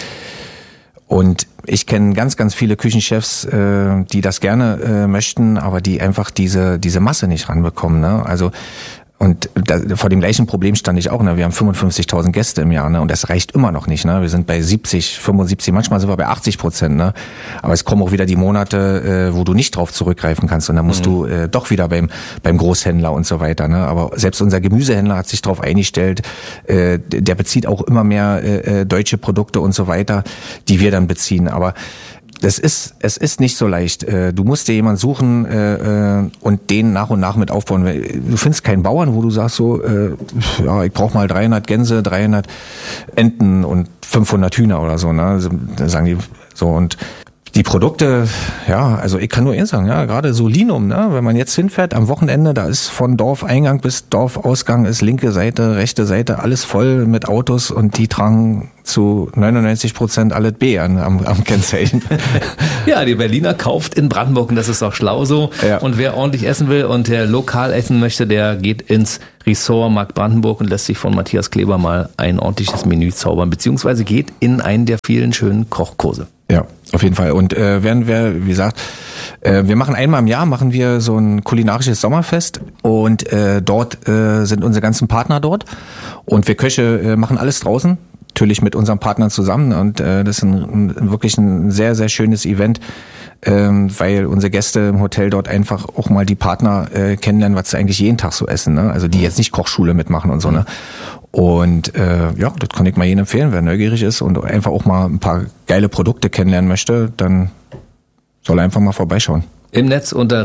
Und ich kenne ganz, ganz viele Küchenchefs, die das gerne möchten, aber die einfach diese Masse nicht ranbekommen. Ne? Also Und vor dem gleichen Problem stand ich auch. Ne? Wir haben 55.000 Gäste im Jahr, ne? Und das reicht immer noch nicht. Ne? Wir sind bei 70, 75, manchmal sind wir bei 80%. Ne? Aber es kommen auch wieder die Monate, wo du nicht drauf zurückgreifen kannst. Und dann musst du doch wieder beim Großhändler und so weiter. Ne? Aber selbst unser Gemüsehändler hat sich darauf eingestellt. Der bezieht auch immer mehr deutsche Produkte und so weiter, die wir dann beziehen. Aber es ist nicht so leicht. Du musst dir jemanden suchen und den nach und nach mit aufbauen. Du findest keinen Bauern, wo du sagst so, ich brauche mal 300 Gänse, 300 Enten und 500 Hühner oder so. Ne? Da sagen die so. Und die Produkte, ja, also ich kann nur eins sagen, ja, gerade so Linum, ne, wenn man jetzt hinfährt am Wochenende, da ist von Dorfeingang bis Dorfausgang ist linke Seite, rechte Seite, alles voll mit Autos und die tragen zu 99% alles B am Kennzeichen. Ja, die Berliner kauft in Brandenburg und das ist auch schlau so. Ja. Und wer ordentlich essen will und der lokal essen möchte, der geht ins Ressort Markt Brandenburg und lässt sich von Matthias Kleber mal ein ordentliches Menü zaubern, beziehungsweise geht in einen der vielen schönen Kochkurse. Ja, auf jeden Fall. Und werden wir, wie gesagt, wir machen einmal im Jahr machen wir so ein kulinarisches Sommerfest und dort sind unsere ganzen Partner dort und wir Köche machen alles draußen, natürlich mit unseren Partnern zusammen und das ist wirklich ein sehr, sehr schönes Event, weil unsere Gäste im Hotel dort einfach auch mal die Partner kennenlernen, was sie eigentlich jeden Tag so essen, ne? Also die jetzt nicht Kochschule mitmachen und so, ne? Und ja, das kann ich mal jedem empfehlen, wer neugierig ist und einfach auch mal ein paar geile Produkte kennenlernen möchte, dann soll er einfach mal vorbeischauen. Im Netz unter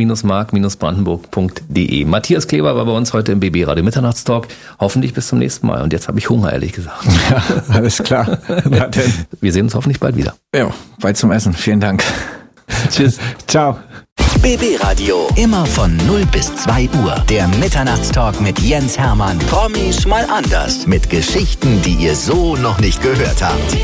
ressort-mark-brandenburg.de. Matthias Kleber war bei uns heute im BB Radio Mitternachtstalk. Hoffentlich bis zum nächsten Mal. Und jetzt habe ich Hunger, ehrlich gesagt. Ja, alles klar. Na denn. Wir sehen uns hoffentlich bald wieder. Ja, bald zum Essen. Vielen Dank. Tschüss. Ciao. BB Radio, immer von 0 bis 2 Uhr. Der Mitternachtstalk mit Jens Hermann. Promis mal anders. Mit Geschichten, die ihr so noch nicht gehört habt.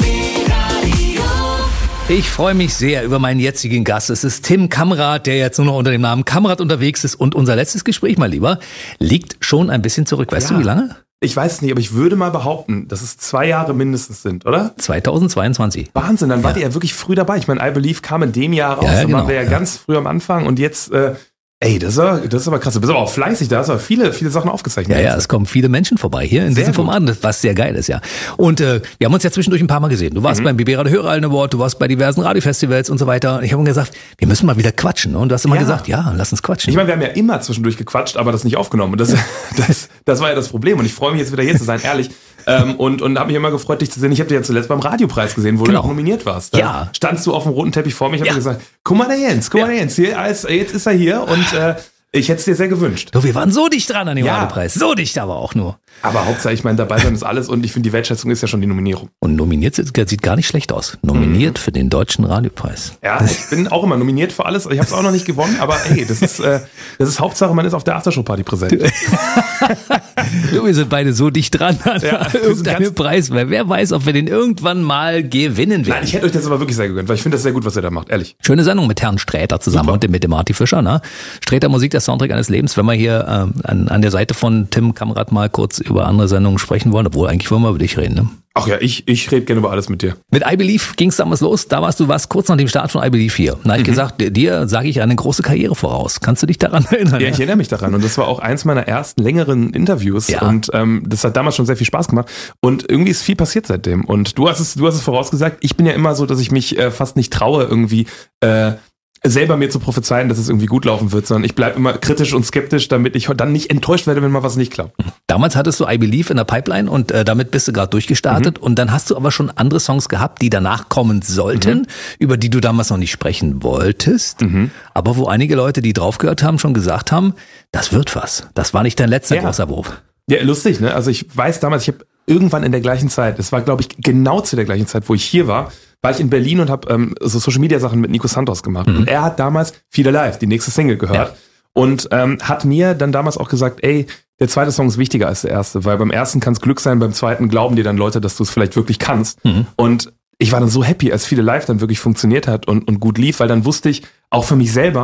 Ich freue mich sehr über meinen jetzigen Gast. Es ist Tim Kamrat, der jetzt nur noch unter dem Namen Kamrat unterwegs ist. Und unser letztes Gespräch, mein Lieber, liegt schon ein bisschen zurück. Weißt du, wie lange? Ich weiß es nicht, aber ich würde mal behaupten, dass es 2 Jahre mindestens sind, oder? 2022. Wahnsinn, dann wart ihr ja wirklich früh dabei. Ich meine, I Believe kam in dem Jahr raus. Ja, genau, waren wir ja ganz früh am Anfang und jetzt... das ist aber krass. Du bist aber auch fleißig, da hast du aber viele Sachen aufgezeichnet. Ja, es kommen viele Menschen vorbei hier in diesem Format, was sehr geil ist, ja. Und wir haben uns ja zwischendurch ein paar Mal gesehen. Du warst beim BB Radio Hörerallen Award, du warst bei diversen Radiofestivals und so weiter. Und ich habe ihm gesagt, wir müssen mal wieder quatschen. Und du hast immer gesagt, ja, lass uns quatschen. Ich meine, wir haben ja immer zwischendurch gequatscht, aber das nicht aufgenommen. Und das war ja das Problem. Und ich freue mich jetzt wieder hier zu sein, ehrlich. Und habe mich immer gefreut, dich zu sehen. Ich habe dich ja zuletzt beim Radiopreis gesehen, wo du auch nominiert warst. Ja. Standst du auf dem roten Teppich vor mir, ich habe gesagt, guck mal der Jens, jetzt ist er hier und ich hätte es dir sehr gewünscht. Du, wir waren so dicht dran an dem Radiopreis. So dicht aber auch nur. Aber Hauptsache, ich meine, dabei sein ist alles und ich finde, die Wertschätzung ist ja schon die Nominierung. Und nominiert sieht gar nicht schlecht aus. Nominiert für den Deutschen Radiopreis. Ja, ich bin auch immer nominiert für alles. Ich habe es auch noch nicht gewonnen, aber hey, das ist Hauptsache, man ist auf der Aftershow-Party präsent. Du, wir sind beide so dicht dran an irgendeinem Preis, weil wer weiß, ob wir den irgendwann mal gewinnen werden. Nein, ich hätte euch das aber wirklich sehr gegönnt, weil ich finde das sehr gut, was ihr da macht, ehrlich. Schöne Sendung mit Herrn Sträter zusammen und mit dem Marty Fischer, ne? Sträter Musik, der Soundtrack eines Lebens, wenn wir hier an der Seite von Tim Kamrat mal kurz über andere Sendungen sprechen wollen, obwohl eigentlich wollen wir über dich reden, ne? Ach ja, ich rede gerne über alles mit dir. Mit I Believe ging es damals los, da warst du kurz nach dem Start von I Believe hier. Da habe ich gesagt, dir sage ich eine große Karriere voraus. Kannst du dich daran erinnern? Ja, ich erinnere mich daran und das war auch eins meiner ersten längeren Interviews und das hat damals schon sehr viel Spaß gemacht und irgendwie ist viel passiert seitdem und du hast es vorausgesagt, ich bin ja immer so, dass ich mich fast nicht traue irgendwie selber mir zu prophezeien, dass es irgendwie gut laufen wird, sondern ich bleibe immer kritisch und skeptisch, damit ich dann nicht enttäuscht werde, wenn mal was nicht klappt. Damals hattest du I Believe in der Pipeline und damit bist du gerade durchgestartet und dann hast du aber schon andere Songs gehabt, die danach kommen sollten, über die du damals noch nicht sprechen wolltest, aber wo einige Leute, die drauf gehört haben, schon gesagt haben, das wird was. Das war nicht dein letzter großer Wurf. Ja, lustig, ne? Also ich weiß damals, ich habe irgendwann in der gleichen Zeit, es war glaube ich genau zu der gleichen Zeit, wo ich hier war ich in Berlin und habe so Social-Media-Sachen mit Nico Santos gemacht. Und er hat damals Feel Alive, die nächste Single, gehört. Und hat mir dann damals auch gesagt, ey, der zweite Song ist wichtiger als der erste, weil beim ersten kann es Glück sein, beim zweiten glauben dir dann Leute, dass du es vielleicht wirklich kannst. Und ich war dann so happy, als Feel Alive dann wirklich funktioniert hat und gut lief, weil dann wusste ich, auch für mich selber,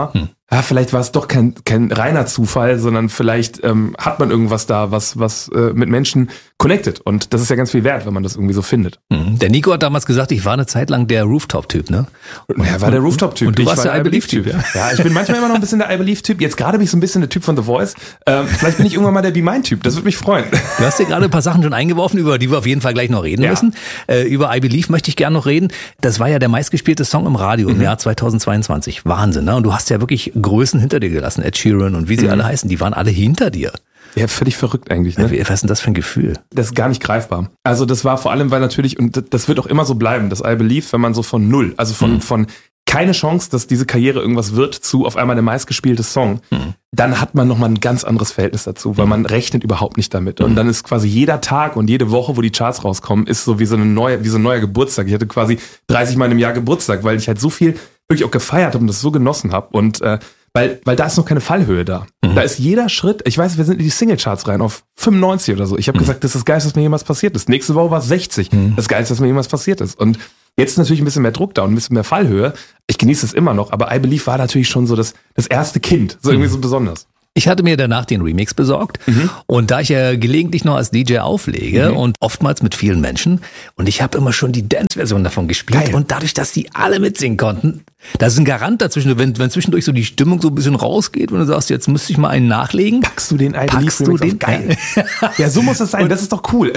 vielleicht war es doch kein reiner Zufall, sondern vielleicht hat man irgendwas da, was mit Menschen connected. Und das ist ja ganz viel wert, wenn man das irgendwie so findet. Der Nico hat damals gesagt, ich war eine Zeit lang der Rooftop-Typ, ne? Er war der Rooftop-Typ. Und du warst der I Believe-Typ, ja? Ja, ich bin manchmal immer noch ein bisschen der I Believe-Typ. Jetzt gerade bin ich so ein bisschen der Typ von The Voice. Vielleicht bin ich irgendwann mal der Be Mine-Typ. Das würde mich freuen. Du hast dir gerade ein paar Sachen schon eingeworfen, über die wir auf jeden Fall gleich noch reden müssen. Über I Believe möchte ich gerne noch reden. Das war ja der meistgespielte Song im Radio im Jahr 2022. Wahnsinn, ne? Und du hast ja wirklich Größen hinter dir gelassen. Ed Sheeran und wie sie alle heißen, die waren alle hinter dir. Ja, völlig verrückt eigentlich, ne? Was ist denn das für ein Gefühl? Das ist gar nicht greifbar. Also das war vor allem, weil natürlich, und das wird auch immer so bleiben, das I Believe, wenn man so von null, also von keine Chance, dass diese Karriere irgendwas wird, zu auf einmal der meistgespielte Song, dann hat man nochmal ein ganz anderes Verhältnis dazu, weil man rechnet überhaupt nicht damit. Und dann ist quasi jeder Tag und jede Woche, wo die Charts rauskommen, ist so wie so ein neuer Geburtstag. Ich hatte quasi 30 Mal im Jahr Geburtstag, weil ich halt so viel wirklich auch gefeiert habe und das so genossen habe. Und weil da ist noch keine Fallhöhe da. Da ist jeder Schritt, ich weiß, wir sind in die Singlecharts rein auf 95 oder so. Ich habe gesagt, das ist das Geilste, was mir jemals passiert ist. Nächste Woche war es 60. Das Geilste, was mir jemals passiert ist. Und jetzt ist natürlich ein bisschen mehr Druck da und ein bisschen mehr Fallhöhe. Ich genieße es immer noch, aber I Believe war natürlich schon so das erste Kind, so irgendwie so besonders. Ich hatte mir danach den Remix besorgt und da ich ja gelegentlich noch als DJ auflege und oftmals mit vielen Menschen und ich habe immer schon die Dance-Version davon gespielt. Geil. Und dadurch, dass die alle mitsingen konnten, das ist ein Garant dazwischen, wenn zwischendurch so die Stimmung so ein bisschen rausgeht und du sagst, jetzt müsste ich mal einen nachlegen. Packst du den I Believe Remix auf? Geil. Ja, so muss es sein, das ist doch cool.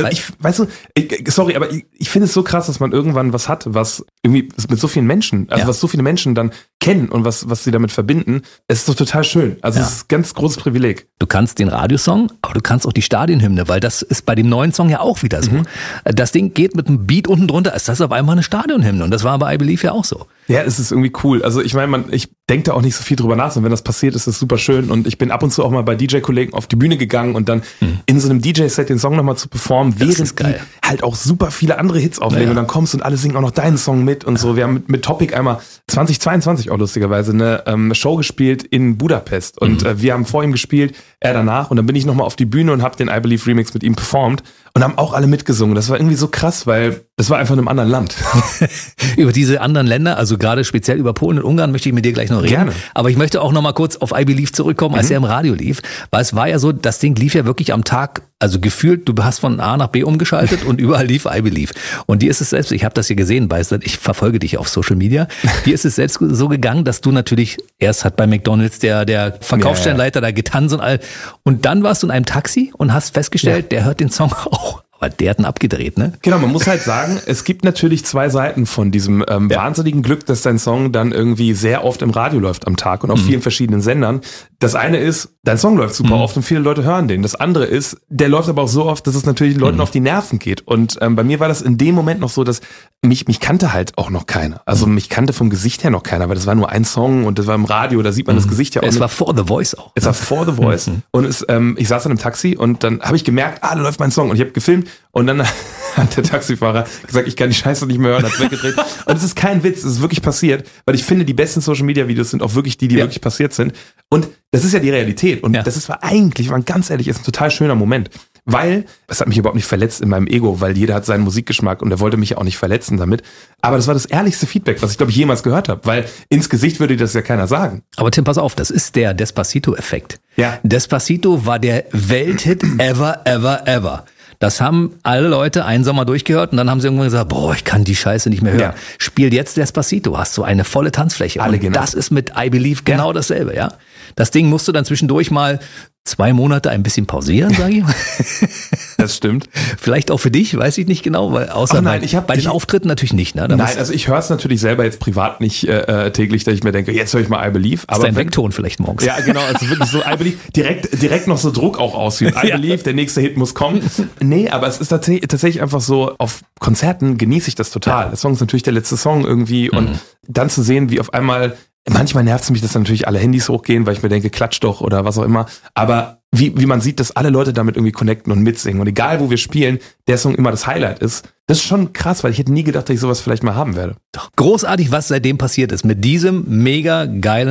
Sorry, aber ich finde es so krass, dass man irgendwann was hat, was irgendwie mit so vielen Menschen, was so viele Menschen dann kennen und was sie damit verbinden. Es ist doch total schön. Also es ist ein ganz großes Privileg. Du kannst den Radiosong, aber du kannst auch die Stadionhymne, weil das ist bei dem neuen Song ja auch wieder so. Das Ding geht mit einem Beat unten drunter, ist das auf einmal eine Stadionhymne und das war bei I Believe ja auch so. Ja, es ist irgendwie cool. Also ich meine, ich denke da auch nicht so viel drüber nach, und wenn das passiert, ist das super schön und ich bin ab und zu auch mal bei DJ-Kollegen auf die Bühne gegangen und dann in so einem DJ-Set den Song nochmal zu performen, während die halt auch super viele andere Hits auflegen und dann kommst und alle singen auch noch deinen Song mit und so. Wir haben mit Topic einmal 2022 auch lustigerweise eine Show gespielt in Budapest und wir haben vor ihm gespielt, er danach und dann bin ich nochmal auf die Bühne und habe den I Believe Remix mit ihm performt und haben auch alle mitgesungen. Das war irgendwie so krass, weil es war einfach in einem anderen Land. Über diese anderen Länder, also gerade speziell über Polen und Ungarn möchte ich mit dir gleich noch reden. Gerne. Aber ich möchte auch noch mal kurz auf I Believe zurückkommen, als er im Radio lief. Weil es war ja so, das Ding lief ja wirklich am Tag, also gefühlt, du hast von A nach B umgeschaltet und überall lief I Believe. Und dir ist es selbst, ich habe das hier gesehen, ich verfolge dich auf Social Media, dir ist es selbst so gegangen, dass du natürlich, erst hat bei McDonald's der Verkaufsstellenleiter da getanzt und all, und dann warst du in einem Taxi und hast festgestellt, der hört den Song auch. Aber der hat ihn abgedreht, ne? Genau, man muss halt sagen, es gibt natürlich zwei Seiten von diesem wahnsinnigen Glück, dass dein Song dann irgendwie sehr oft im Radio läuft am Tag und auf vielen verschiedenen Sendern. Das eine ist, dein Song läuft super oft und viele Leute hören den. Das andere ist, der läuft aber auch so oft, dass es natürlich den Leuten auf die Nerven geht. Und bei mir war das in dem Moment noch so, dass mich kannte halt auch noch keiner. Also mich kannte vom Gesicht her noch keiner, weil das war nur ein Song und das war im Radio, da sieht man das Gesicht ja auch. Es war vor The Voice auch. Es war vor The Voice. Und ich saß in einem Taxi und dann habe ich gemerkt, da läuft mein Song. Und ich habe gefilmt und dann hat der Taxifahrer gesagt, ich kann die Scheiße nicht mehr hören, hat's weggedreht. Und es ist kein Witz, es ist wirklich passiert, weil ich finde, die besten Social-Media-Videos sind auch wirklich die wirklich passiert sind. Und das ist ja die Realität. Und das ist eigentlich, wenn man ganz ehrlich ist, ein total schöner Moment. Weil, es hat mich überhaupt nicht verletzt in meinem Ego, weil jeder hat seinen Musikgeschmack und er wollte mich ja auch nicht verletzen damit. Aber das war das ehrlichste Feedback, was ich, glaube ich, jemals gehört habe, weil ins Gesicht würde das ja keiner sagen. Aber Tim, pass auf, das ist der Despacito-Effekt. Ja. Despacito war der Welthit ever. Das haben alle Leute einen Sommer durchgehört und dann haben sie irgendwann gesagt, ich kann die Scheiße nicht mehr hören. Ja. Spiel jetzt Despacito, hast du eine volle Tanzfläche. Alle, und genau. Das ist mit I Believe genau dasselbe, ja. Das Ding musst du dann zwischendurch mal 2 Monate ein bisschen pausieren, sage ich mal. Das stimmt. Vielleicht auch für dich, weiß ich nicht genau, weil außer bei den Auftritten natürlich nicht. Ne? Also ich höre es natürlich selber jetzt privat nicht täglich, dass ich mir denke, jetzt höre ich mal I Believe. Aber ist dein Weckton vielleicht morgens. Ja, genau, also wirklich so I Believe, direkt noch so Druck auch ausüben. I Believe, der nächste Hit muss kommen. Nee, aber es ist tatsächlich einfach so, auf Konzerten genieße ich das total. Der Song ist natürlich der letzte Song irgendwie und dann zu sehen, wie auf einmal, manchmal nervt es mich, dass natürlich alle Handys hochgehen, weil ich mir denke, klatsch doch oder was auch immer. Aber wie man sieht, dass alle Leute damit irgendwie connecten und mitsingen. Und egal, wo wir spielen, der Song immer das Highlight ist. Das ist schon krass, weil ich hätte nie gedacht, dass ich sowas vielleicht mal haben werde. Doch großartig, was seitdem passiert ist. Mit diesem mega geilen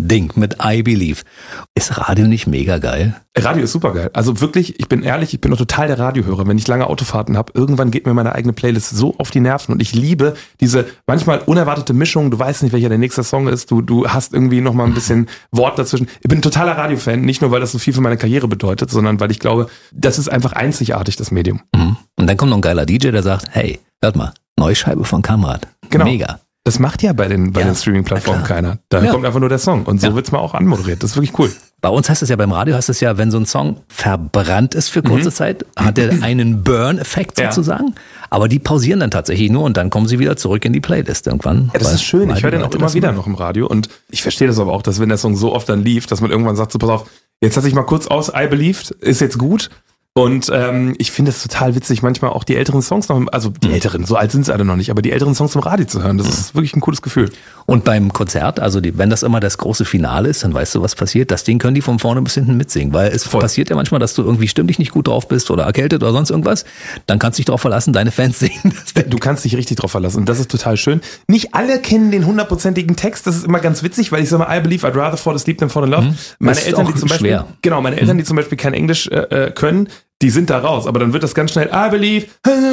Ding mit I Believe. Ist Radio nicht mega geil? Radio ist super geil. Also wirklich, ich bin ehrlich, ich bin noch total der Radiohörer. Wenn ich lange Autofahrten habe, irgendwann geht mir meine eigene Playlist so auf die Nerven und ich liebe diese manchmal unerwartete Mischung. Du weißt nicht, welcher der nächste Song ist. Du hast irgendwie noch mal ein bisschen Wort dazwischen. Ich bin ein totaler Radiofan, nicht nur, weil das so viel für meine Karriere bedeutet, sondern weil ich glaube, das ist einfach einzigartig, das Medium. Mhm. Und dann kommt noch ein geiler DJ, der sagt, hey, hört mal, neue Scheibe von Kamrat. Genau. Mega. Das macht ja bei den Streaming-Plattformen keiner. Da kommt einfach nur der Song. Und so wird's mal auch anmoderiert. Das ist wirklich cool. Bei uns heißt es ja, beim Radio heißt es ja, wenn so ein Song verbrannt ist für kurze Zeit, hat er einen Burn-Effekt sozusagen. Aber die pausieren dann tatsächlich nur und dann kommen sie wieder zurück in die Playlist irgendwann. Ja, das ist schön. Ich höre den auch immer wieder noch im Radio. Und ich verstehe das aber auch, dass wenn der Song so oft dann lief, dass man irgendwann sagt, so pass auf, jetzt lass ich mal kurz aus, I Believed, ist jetzt gut. Und ich finde es total witzig, manchmal auch die älteren Songs noch, also die älteren, so alt sind sie alle noch nicht, aber die älteren Songs im Radio zu hören, das ist wirklich ein cooles Gefühl. Und beim Konzert, also wenn das immer das große Finale ist, dann weißt du, was passiert. Das Ding können die von vorne bis hinten mitsingen, weil es passiert ja manchmal, dass du irgendwie stimmlich nicht gut drauf bist oder erkältet oder sonst irgendwas. Dann kannst du dich darauf verlassen, deine Fans singen. Du kannst dich richtig drauf verlassen und das ist total schön. Nicht alle kennen den 100%igen Text, das ist immer ganz witzig, weil ich sage mal, I believe I'd rather fall asleep than fall in love. Meine Eltern, die zum Beispiel, meine Eltern, die zum Beispiel kein Englisch können, die sind da raus, aber dann wird das ganz schnell I believe,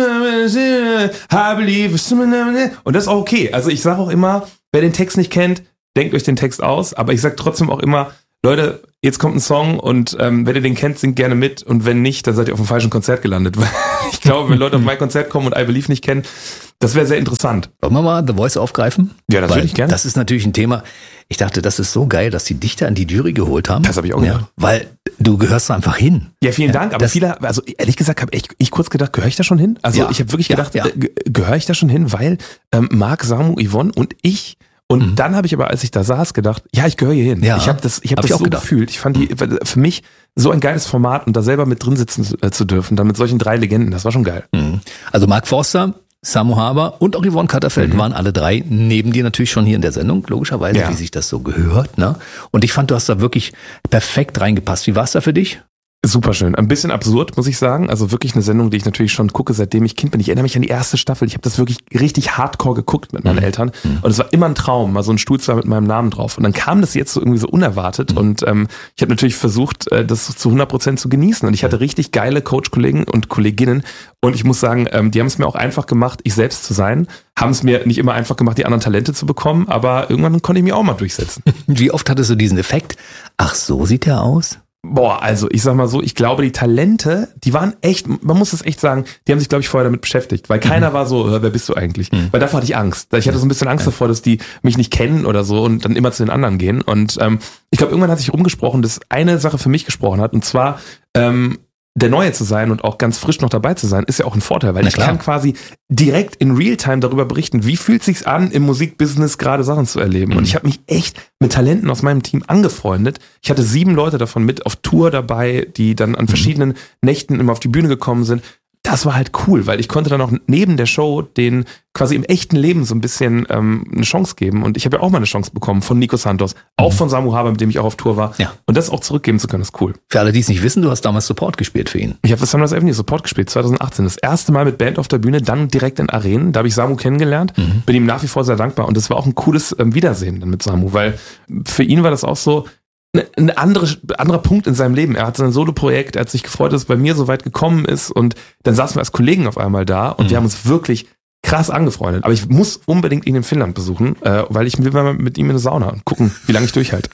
und das ist auch okay. Also ich sage auch immer, wer den Text nicht kennt, denkt euch den Text aus, aber ich sage trotzdem auch immer, Leute, jetzt kommt ein Song und wenn ihr den kennt, singt gerne mit und wenn nicht, dann seid ihr auf dem falschen Konzert gelandet. Ich glaube, wenn Leute auf mein Konzert kommen und I Believe nicht kennen, das wäre sehr interessant. Wollen wir mal The Voice aufgreifen? Ja, das würde ich gerne. Das ist natürlich ein Thema. Ich dachte, das ist so geil, dass die Dichter an die Jury geholt haben. Das habe ich auch gedacht. Weil du gehörst einfach hin. Ja, vielen Dank. Aber viele, also ehrlich gesagt, habe ich kurz gedacht, gehöre ich da schon hin? Also ich habe wirklich gedacht, gehöre ich da schon hin? Weil Marc, Samu, Yvonne und ich. Und dann habe ich aber, als ich da saß, gedacht, ja, ich gehöre hier hin. Ja, ich habe das so gefühlt. Ich fand die für mich so ein geiles Format und da selber mit drin sitzen zu dürfen, dann mit solchen 3 Legenden, das war schon geil. Also Mark Forster, Samu Haber und auch Yvonne Katterfeld waren alle 3 neben dir natürlich schon hier in der Sendung, logischerweise, wie sich das so gehört. Ne? Und ich fand, du hast da wirklich perfekt reingepasst. Wie war es da für dich? Super schön. Ein bisschen absurd, muss ich sagen. Also wirklich eine Sendung, die ich natürlich schon gucke, seitdem ich Kind bin. Ich erinnere mich an die erste Staffel. Ich habe das wirklich richtig hardcore geguckt mit meinen Eltern. Und es war immer ein Traum, mal so ein Stuhl mit meinem Namen drauf. Und dann kam das jetzt so irgendwie so unerwartet. Und ich habe natürlich versucht, das zu 100% zu genießen. Und ich hatte richtig geile Coach-Kollegen und Kolleginnen. Und ich muss sagen, die haben es mir auch einfach gemacht, ich selbst zu sein. Haben es mir nicht immer einfach gemacht, die anderen Talente zu bekommen. Aber irgendwann konnte ich mich auch mal durchsetzen. Wie oft hattest du diesen Effekt? Ach, so sieht er aus? Boah, also ich sag mal so, ich glaube, die Talente, die waren echt, man muss es echt sagen, die haben sich, glaube ich, vorher damit beschäftigt, weil keiner war so, wer bist du eigentlich? Weil davor hatte ich Angst. Ich hatte so ein bisschen Angst davor, dass die mich nicht kennen oder so und dann immer zu den anderen gehen. Und ich glaube, irgendwann hat sich rumgesprochen, dass eine Sache für mich gesprochen hat, und zwar der Neue zu sein und auch ganz frisch noch dabei zu sein, ist ja auch ein Vorteil, weil ich kann quasi direkt in Realtime darüber berichten, wie fühlt sich's an, im Musikbusiness gerade Sachen zu erleben. Und ich habe mich echt mit Talenten aus meinem Team angefreundet. Ich hatte 7 Leute davon mit auf Tour dabei, die dann an verschiedenen Nächten immer auf die Bühne gekommen sind. Das war halt cool, weil ich konnte dann auch neben der Show den quasi im echten Leben so ein bisschen eine Chance geben. Und ich habe ja auch mal eine Chance bekommen von Nico Santos, auch von Samu Haber, mit dem ich auch auf Tour war. Ja. Und das auch zurückgeben zu können, ist cool. Für alle, die es nicht wissen, du hast damals Support gespielt für ihn. Ich habe für Sunrise Avenue Support gespielt, 2018. Das erste Mal mit Band auf der Bühne, dann direkt in Arenen. Da habe ich Samu kennengelernt, bin ihm nach wie vor sehr dankbar. Und das war auch ein cooles Wiedersehen dann mit Samu, weil für ihn war das auch so ein anderer Punkt in seinem Leben. Er hat sein Solo-Projekt, er hat sich gefreut, dass es bei mir so weit gekommen ist und dann saßen wir als Kollegen auf einmal da und wir haben uns wirklich krass angefreundet. Aber ich muss unbedingt ihn in Finnland besuchen, weil ich will mal mit ihm in eine Sauna und gucken, wie lange ich durchhalte.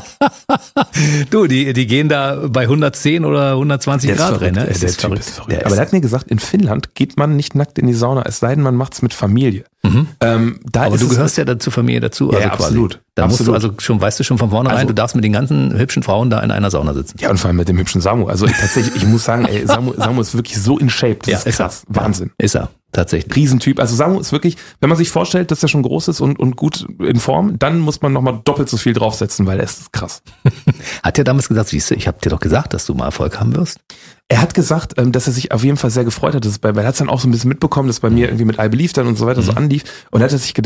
Du, die gehen da bei 110 oder 120 Grad rein. Ne? Der Typ ist verrückt. Aber der hat mir gesagt, in Finnland geht man nicht nackt in die Sauna, es sei denn, man macht's mit Familie. Aber du gehörst ja zur Familie dazu. Ja, also absolut. Da musst du also schon, weißt du schon von vornherein, du darfst mit den ganzen hübschen Frauen da in einer Sauna sitzen. Ja, und vor allem mit dem hübschen Samu. Also tatsächlich, ich muss sagen, ey, Samu ist wirklich so in Shape. Das ist krass. Wahnsinn. Ist er. Tatsächlich. Riesentyp. Also Samu ist wirklich, wenn man sich vorstellt, dass er schon groß ist und gut in Form, dann muss man nochmal doppelt so viel draufsetzen, weil er ist krass. Hat er damals gesagt, siehst du, ich habe dir doch gesagt, dass du mal Erfolg haben wirst? Er hat gesagt, dass er sich auf jeden Fall sehr gefreut hat, weil er hat es dann auch so ein bisschen mitbekommen, dass bei mir irgendwie mit I Believe dann und so weiter so anlief. Und er hat sich gedacht,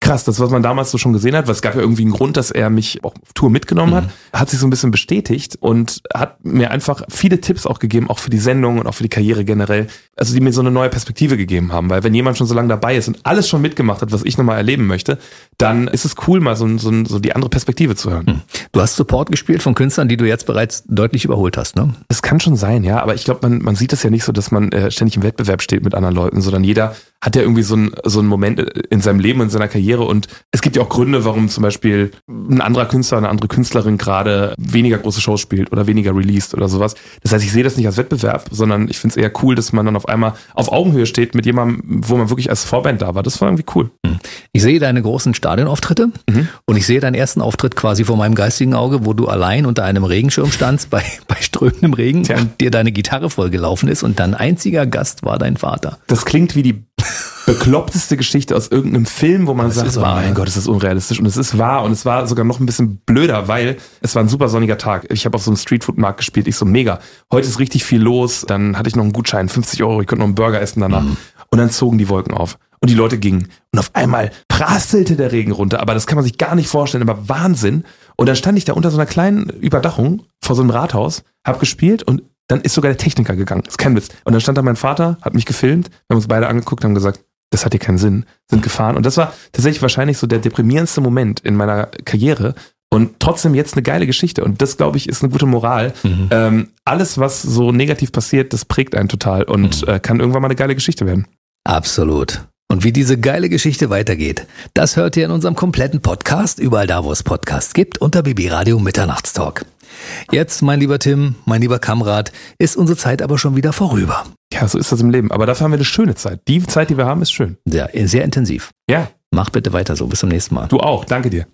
krass, das, was man damals so schon gesehen hat, weil es gab ja irgendwie einen Grund, dass er mich auch auf Tour mitgenommen hat sich so ein bisschen bestätigt und hat mir einfach viele Tipps auch gegeben, auch für die Sendung und auch für die Karriere generell, also die mir so eine neue Perspektive gegeben haben, weil wenn jemand schon so lange dabei ist und alles schon mitgemacht hat, was ich nochmal erleben möchte, dann ist es cool, mal so die andere Perspektive zu hören. Du hast Support gespielt von Künstlern, die du jetzt bereits deutlich überholt hast, ne? Das kann schon sein, ja, aber ich glaube, man sieht das ja nicht so, dass man ständig im Wettbewerb steht mit anderen Leuten, sondern jeder hat ja irgendwie so einen Moment in seinem Leben und in seiner Karriere und es gibt ja auch Gründe, warum zum Beispiel ein anderer Künstler, eine andere Künstlerin gerade weniger große Shows spielt oder weniger released oder sowas. Das heißt, ich sehe das nicht als Wettbewerb, sondern ich finde es eher cool, dass man dann auf einmal auf Augenhöhe steht mit jemandem, wo man wirklich als Vorband da war. Das war irgendwie cool. Ich sehe deine großen Stadionauftritte und ich sehe deinen ersten Auftritt quasi vor meinem geistigen Auge, wo du allein unter einem Regenschirm standst bei strömendem Regen und dir deine Gitarre vollgelaufen ist und dein einziger Gast war dein Vater. Das klingt wie die bekloppteste Geschichte aus irgendeinem Film, wo man sagt, oh mein Gott, das ist unrealistisch. Und es ist wahr und es war sogar noch ein bisschen blöder, weil es war ein super sonniger Tag. Ich habe auf so einem Streetfood-Markt gespielt, ich so mega. Heute ist richtig viel los, dann hatte ich noch einen Gutschein, 50 €, ich konnte noch einen Burger essen danach. Und dann zogen die Wolken auf. Und die Leute gingen. Und auf einmal prasselte der Regen runter. Aber das kann man sich gar nicht vorstellen. Aber Wahnsinn. Und dann stand ich da unter so einer kleinen Überdachung vor so einem Rathaus, hab gespielt und dann ist sogar der Techniker gegangen. Das ist kein Witz. Und dann stand da mein Vater, hat mich gefilmt. Wir haben uns beide angeguckt, haben gesagt, das hat hier keinen Sinn. Sind gefahren. Und das war tatsächlich wahrscheinlich so der deprimierendste Moment in meiner Karriere. Und trotzdem jetzt eine geile Geschichte. Und das, glaube ich, ist eine gute Moral. Alles, was so negativ passiert, das prägt einen total und kann irgendwann mal eine geile Geschichte werden. Absolut. Und wie diese geile Geschichte weitergeht, das hört ihr in unserem kompletten Podcast, überall da, wo es Podcasts gibt, unter BB Radio Mitternachtstalk. Jetzt, mein lieber Tim, mein lieber Kamerad, ist unsere Zeit aber schon wieder vorüber. Ja, so ist das im Leben. Aber dafür haben wir eine schöne Zeit. Die Zeit, die wir haben, ist schön. Sehr, sehr intensiv. Ja. Mach bitte weiter so. Bis zum nächsten Mal. Du auch. Danke dir.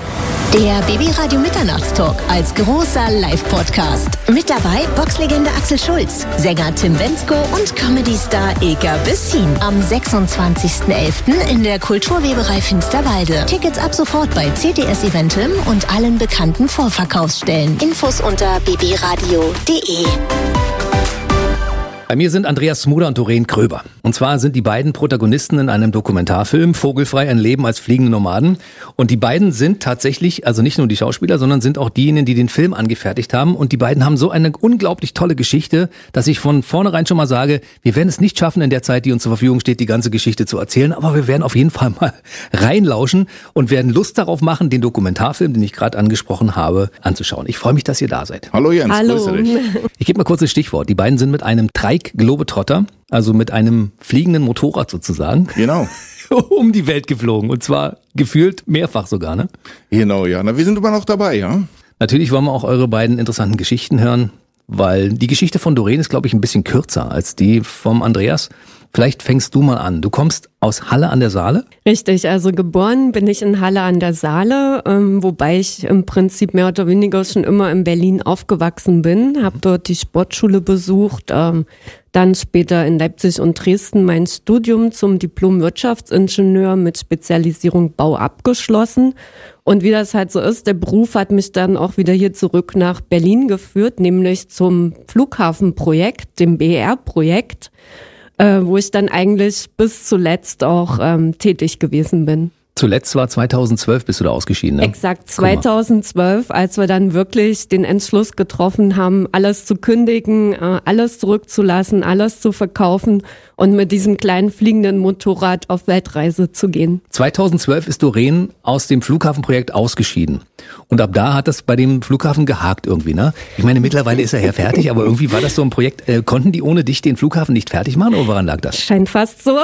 Der BB Radio Mitternachtstalk als großer Live-Podcast. Mit dabei Boxlegende Axel Schulz, Sänger Tim Bendzko und Comedy-Star Eka Bessin. Am 26.11. in der Kulturweberei Finsterwalde. Tickets ab sofort bei CTS Eventim und allen bekannten Vorverkaufsstellen. Infos unter bbradio.de. Bei mir sind Andreas Smuder und Doreen Kröber. Und zwar sind die beiden Protagonisten in einem Dokumentarfilm Vogelfrei, ein Leben als fliegende Nomaden. Und die beiden sind tatsächlich, also nicht nur die Schauspieler, sondern sind auch diejenigen, die den Film angefertigt haben. Und die beiden haben so eine unglaublich tolle Geschichte, dass ich von vornherein schon mal sage, wir werden es nicht schaffen, in der Zeit, die uns zur Verfügung steht, die ganze Geschichte zu erzählen. Aber wir werden auf jeden Fall mal reinlauschen und werden Lust darauf machen, den Dokumentarfilm, den ich gerade angesprochen habe, anzuschauen. Ich freue mich, dass ihr da seid. Hallo Jens, Hallo. grüße dich. Ich gebe mal kurz ein Stichwort. Die beiden sind mit einem Globetrotter, also mit einem fliegenden Motorrad sozusagen. Genau. Um die Welt geflogen. Und zwar gefühlt mehrfach sogar, ne? Genau, ja. Na, wir sind immer noch dabei, ja. Natürlich wollen wir auch eure beiden interessanten Geschichten hören, weil die Geschichte von Doreen ist, glaube ich, ein bisschen kürzer als die vom Andreas. Vielleicht fängst du mal an. Du kommst aus Halle an der Saale? Richtig, also geboren bin ich in Halle an der Saale, wobei ich im Prinzip mehr oder weniger schon immer in Berlin aufgewachsen bin, habe dort die Sportschule besucht, dann später in Leipzig und Dresden mein Studium zum Diplom-Wirtschaftsingenieur mit Spezialisierung Bau abgeschlossen. Und wie das halt so ist, der Beruf hat mich dann auch wieder hier zurück nach Berlin geführt, nämlich zum Flughafenprojekt, dem BER-Projekt, wo ich dann eigentlich bis zuletzt auch tätig gewesen bin. Zuletzt war 2012, bist du da ausgeschieden, ne? Exakt, 2012, als wir dann wirklich den Entschluss getroffen haben, alles zu kündigen, alles zurückzulassen, alles zu verkaufen und mit diesem kleinen fliegenden Motorrad auf Weltreise zu gehen. 2012 ist Doreen aus dem Flughafenprojekt ausgeschieden. Und ab da hat das bei dem Flughafen gehakt irgendwie, ne? Ich meine, mittlerweile ist er ja fertig, aber irgendwie war das so ein Projekt, konnten die ohne dich den Flughafen nicht fertig machen oder woran lag das? Scheint fast so.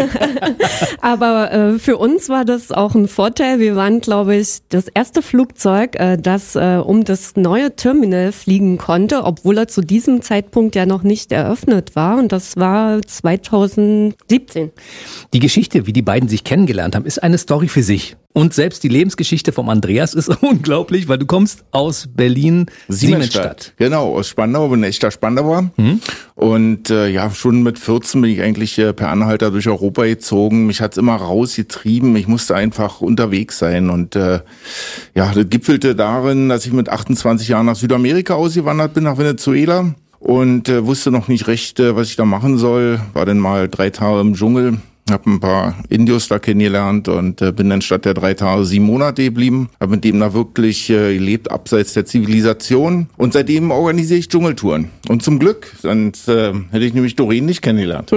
Aber für uns war das auch ein Vorteil. Wir waren, glaube ich, das erste Flugzeug, das um das neue Terminal fliegen konnte, obwohl er zu diesem Zeitpunkt ja noch nicht eröffnet war. Und das war 2017. Die Geschichte, wie die beiden sich kennengelernt haben, ist eine Story für sich. Und selbst die Lebensgeschichte vom Andreas ist unglaublich, weil du kommst aus Berlin-Siemensstadt. Genau, aus Spandau, bin ein echter Spandauer. Und ja, schon mit 14 bin ich eigentlich per Anhalter durch Europa gezogen. Mich hat's immer rausgetrieben. Ich musste einfach unterwegs sein. Und ja, das gipfelte darin, dass ich mit 28 Jahren nach Südamerika ausgewandert bin, nach Venezuela. Und wusste noch nicht recht, was ich da machen soll. War dann mal 3 Tage im Dschungel. habe ein paar Indios da kennengelernt und bin dann statt der 3 Tage 7 Monate geblieben. Habe mit dem da wirklich gelebt, abseits der Zivilisation. Und seitdem organisiere ich Dschungeltouren. Und zum Glück, sonst hätte ich nämlich Doreen nicht kennengelernt.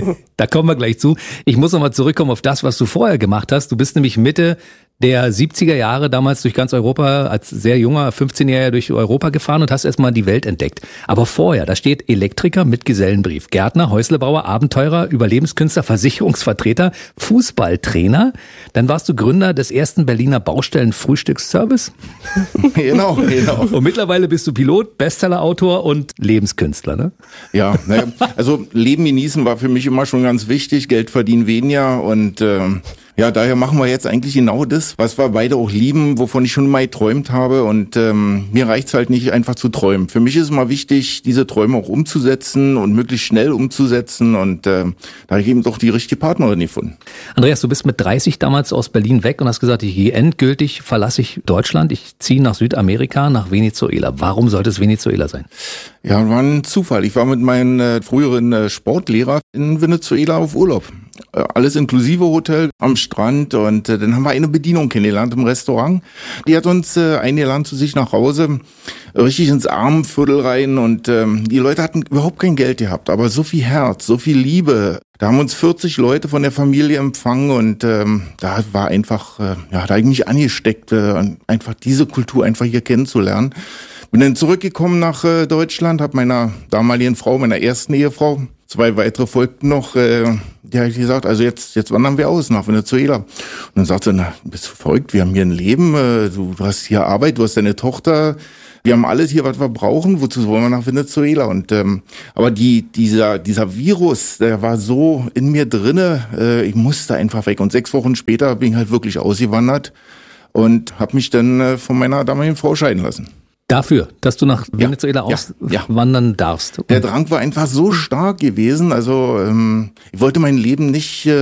Da kommen wir gleich zu. Ich muss nochmal zurückkommen auf das, was du vorher gemacht hast. Du bist nämlich Mitte der 70er Jahre damals durch ganz Europa, als sehr junger 15-Jähriger durch Europa gefahren und hast erstmal die Welt entdeckt. Aber vorher, da steht Elektriker mit Gesellenbrief, Gärtner, Häuslebauer, Abenteurer, Überlebenskünstler, Versicherungsvertreter, Fußballtrainer. Dann warst du Gründer des ersten Berliner Baustellen-Frühstücksservice. Genau. Und mittlerweile bist du Pilot, Bestsellerautor und Lebenskünstler, ne? Ja, also Leben genießen war für mich immer schon ganz wichtig, Geld verdienen weniger und ja, daher machen wir jetzt eigentlich genau das, was wir beide auch lieben, wovon ich schon mal geträumt habe. Und mir reicht's halt nicht einfach zu träumen. Für mich ist es mal wichtig, diese Träume auch umzusetzen und möglichst schnell umzusetzen. Und da habe ich eben doch die richtige Partnerin gefunden. Andreas, du bist mit 30 damals aus Berlin weg und hast gesagt, endgültig verlasse ich Deutschland. Ich ziehe nach Südamerika, nach Venezuela. Warum sollte es Venezuela sein? Ja, war ein Zufall. Ich war mit meinem früheren Sportlehrer in Venezuela auf Urlaub. Alles inklusive Hotel am Strand und dann haben wir eine Bedienung kennengelernt im Restaurant. Die hat uns eingeladen zu sich nach Hause, richtig ins Armenviertel rein und die Leute hatten überhaupt kein Geld gehabt, aber so viel Herz, so viel Liebe. Da haben uns 40 Leute von der Familie empfangen und da war einfach, da habe ich mich angesteckt, einfach diese Kultur einfach hier kennenzulernen. Bin dann zurückgekommen nach Deutschland, habe meiner damaligen Frau, meiner ersten Ehefrau, 2 weitere folgten noch, die hat gesagt, also jetzt wandern wir aus nach Venezuela. Und dann sagt sie, na, bist du verrückt, wir haben hier ein Leben, du hast hier Arbeit, du hast deine Tochter, wir haben alles hier, was wir brauchen, wozu wollen wir nach Venezuela? Und aber dieser Virus, der war so in mir drinne, ich musste einfach weg. Und 6 Wochen später bin ich halt wirklich ausgewandert und habe mich dann von meiner damaligen Frau scheiden lassen. Dafür, dass du nach Venezuela auswandern darfst. Der Drang war einfach so stark gewesen. Also ich wollte mein Leben nicht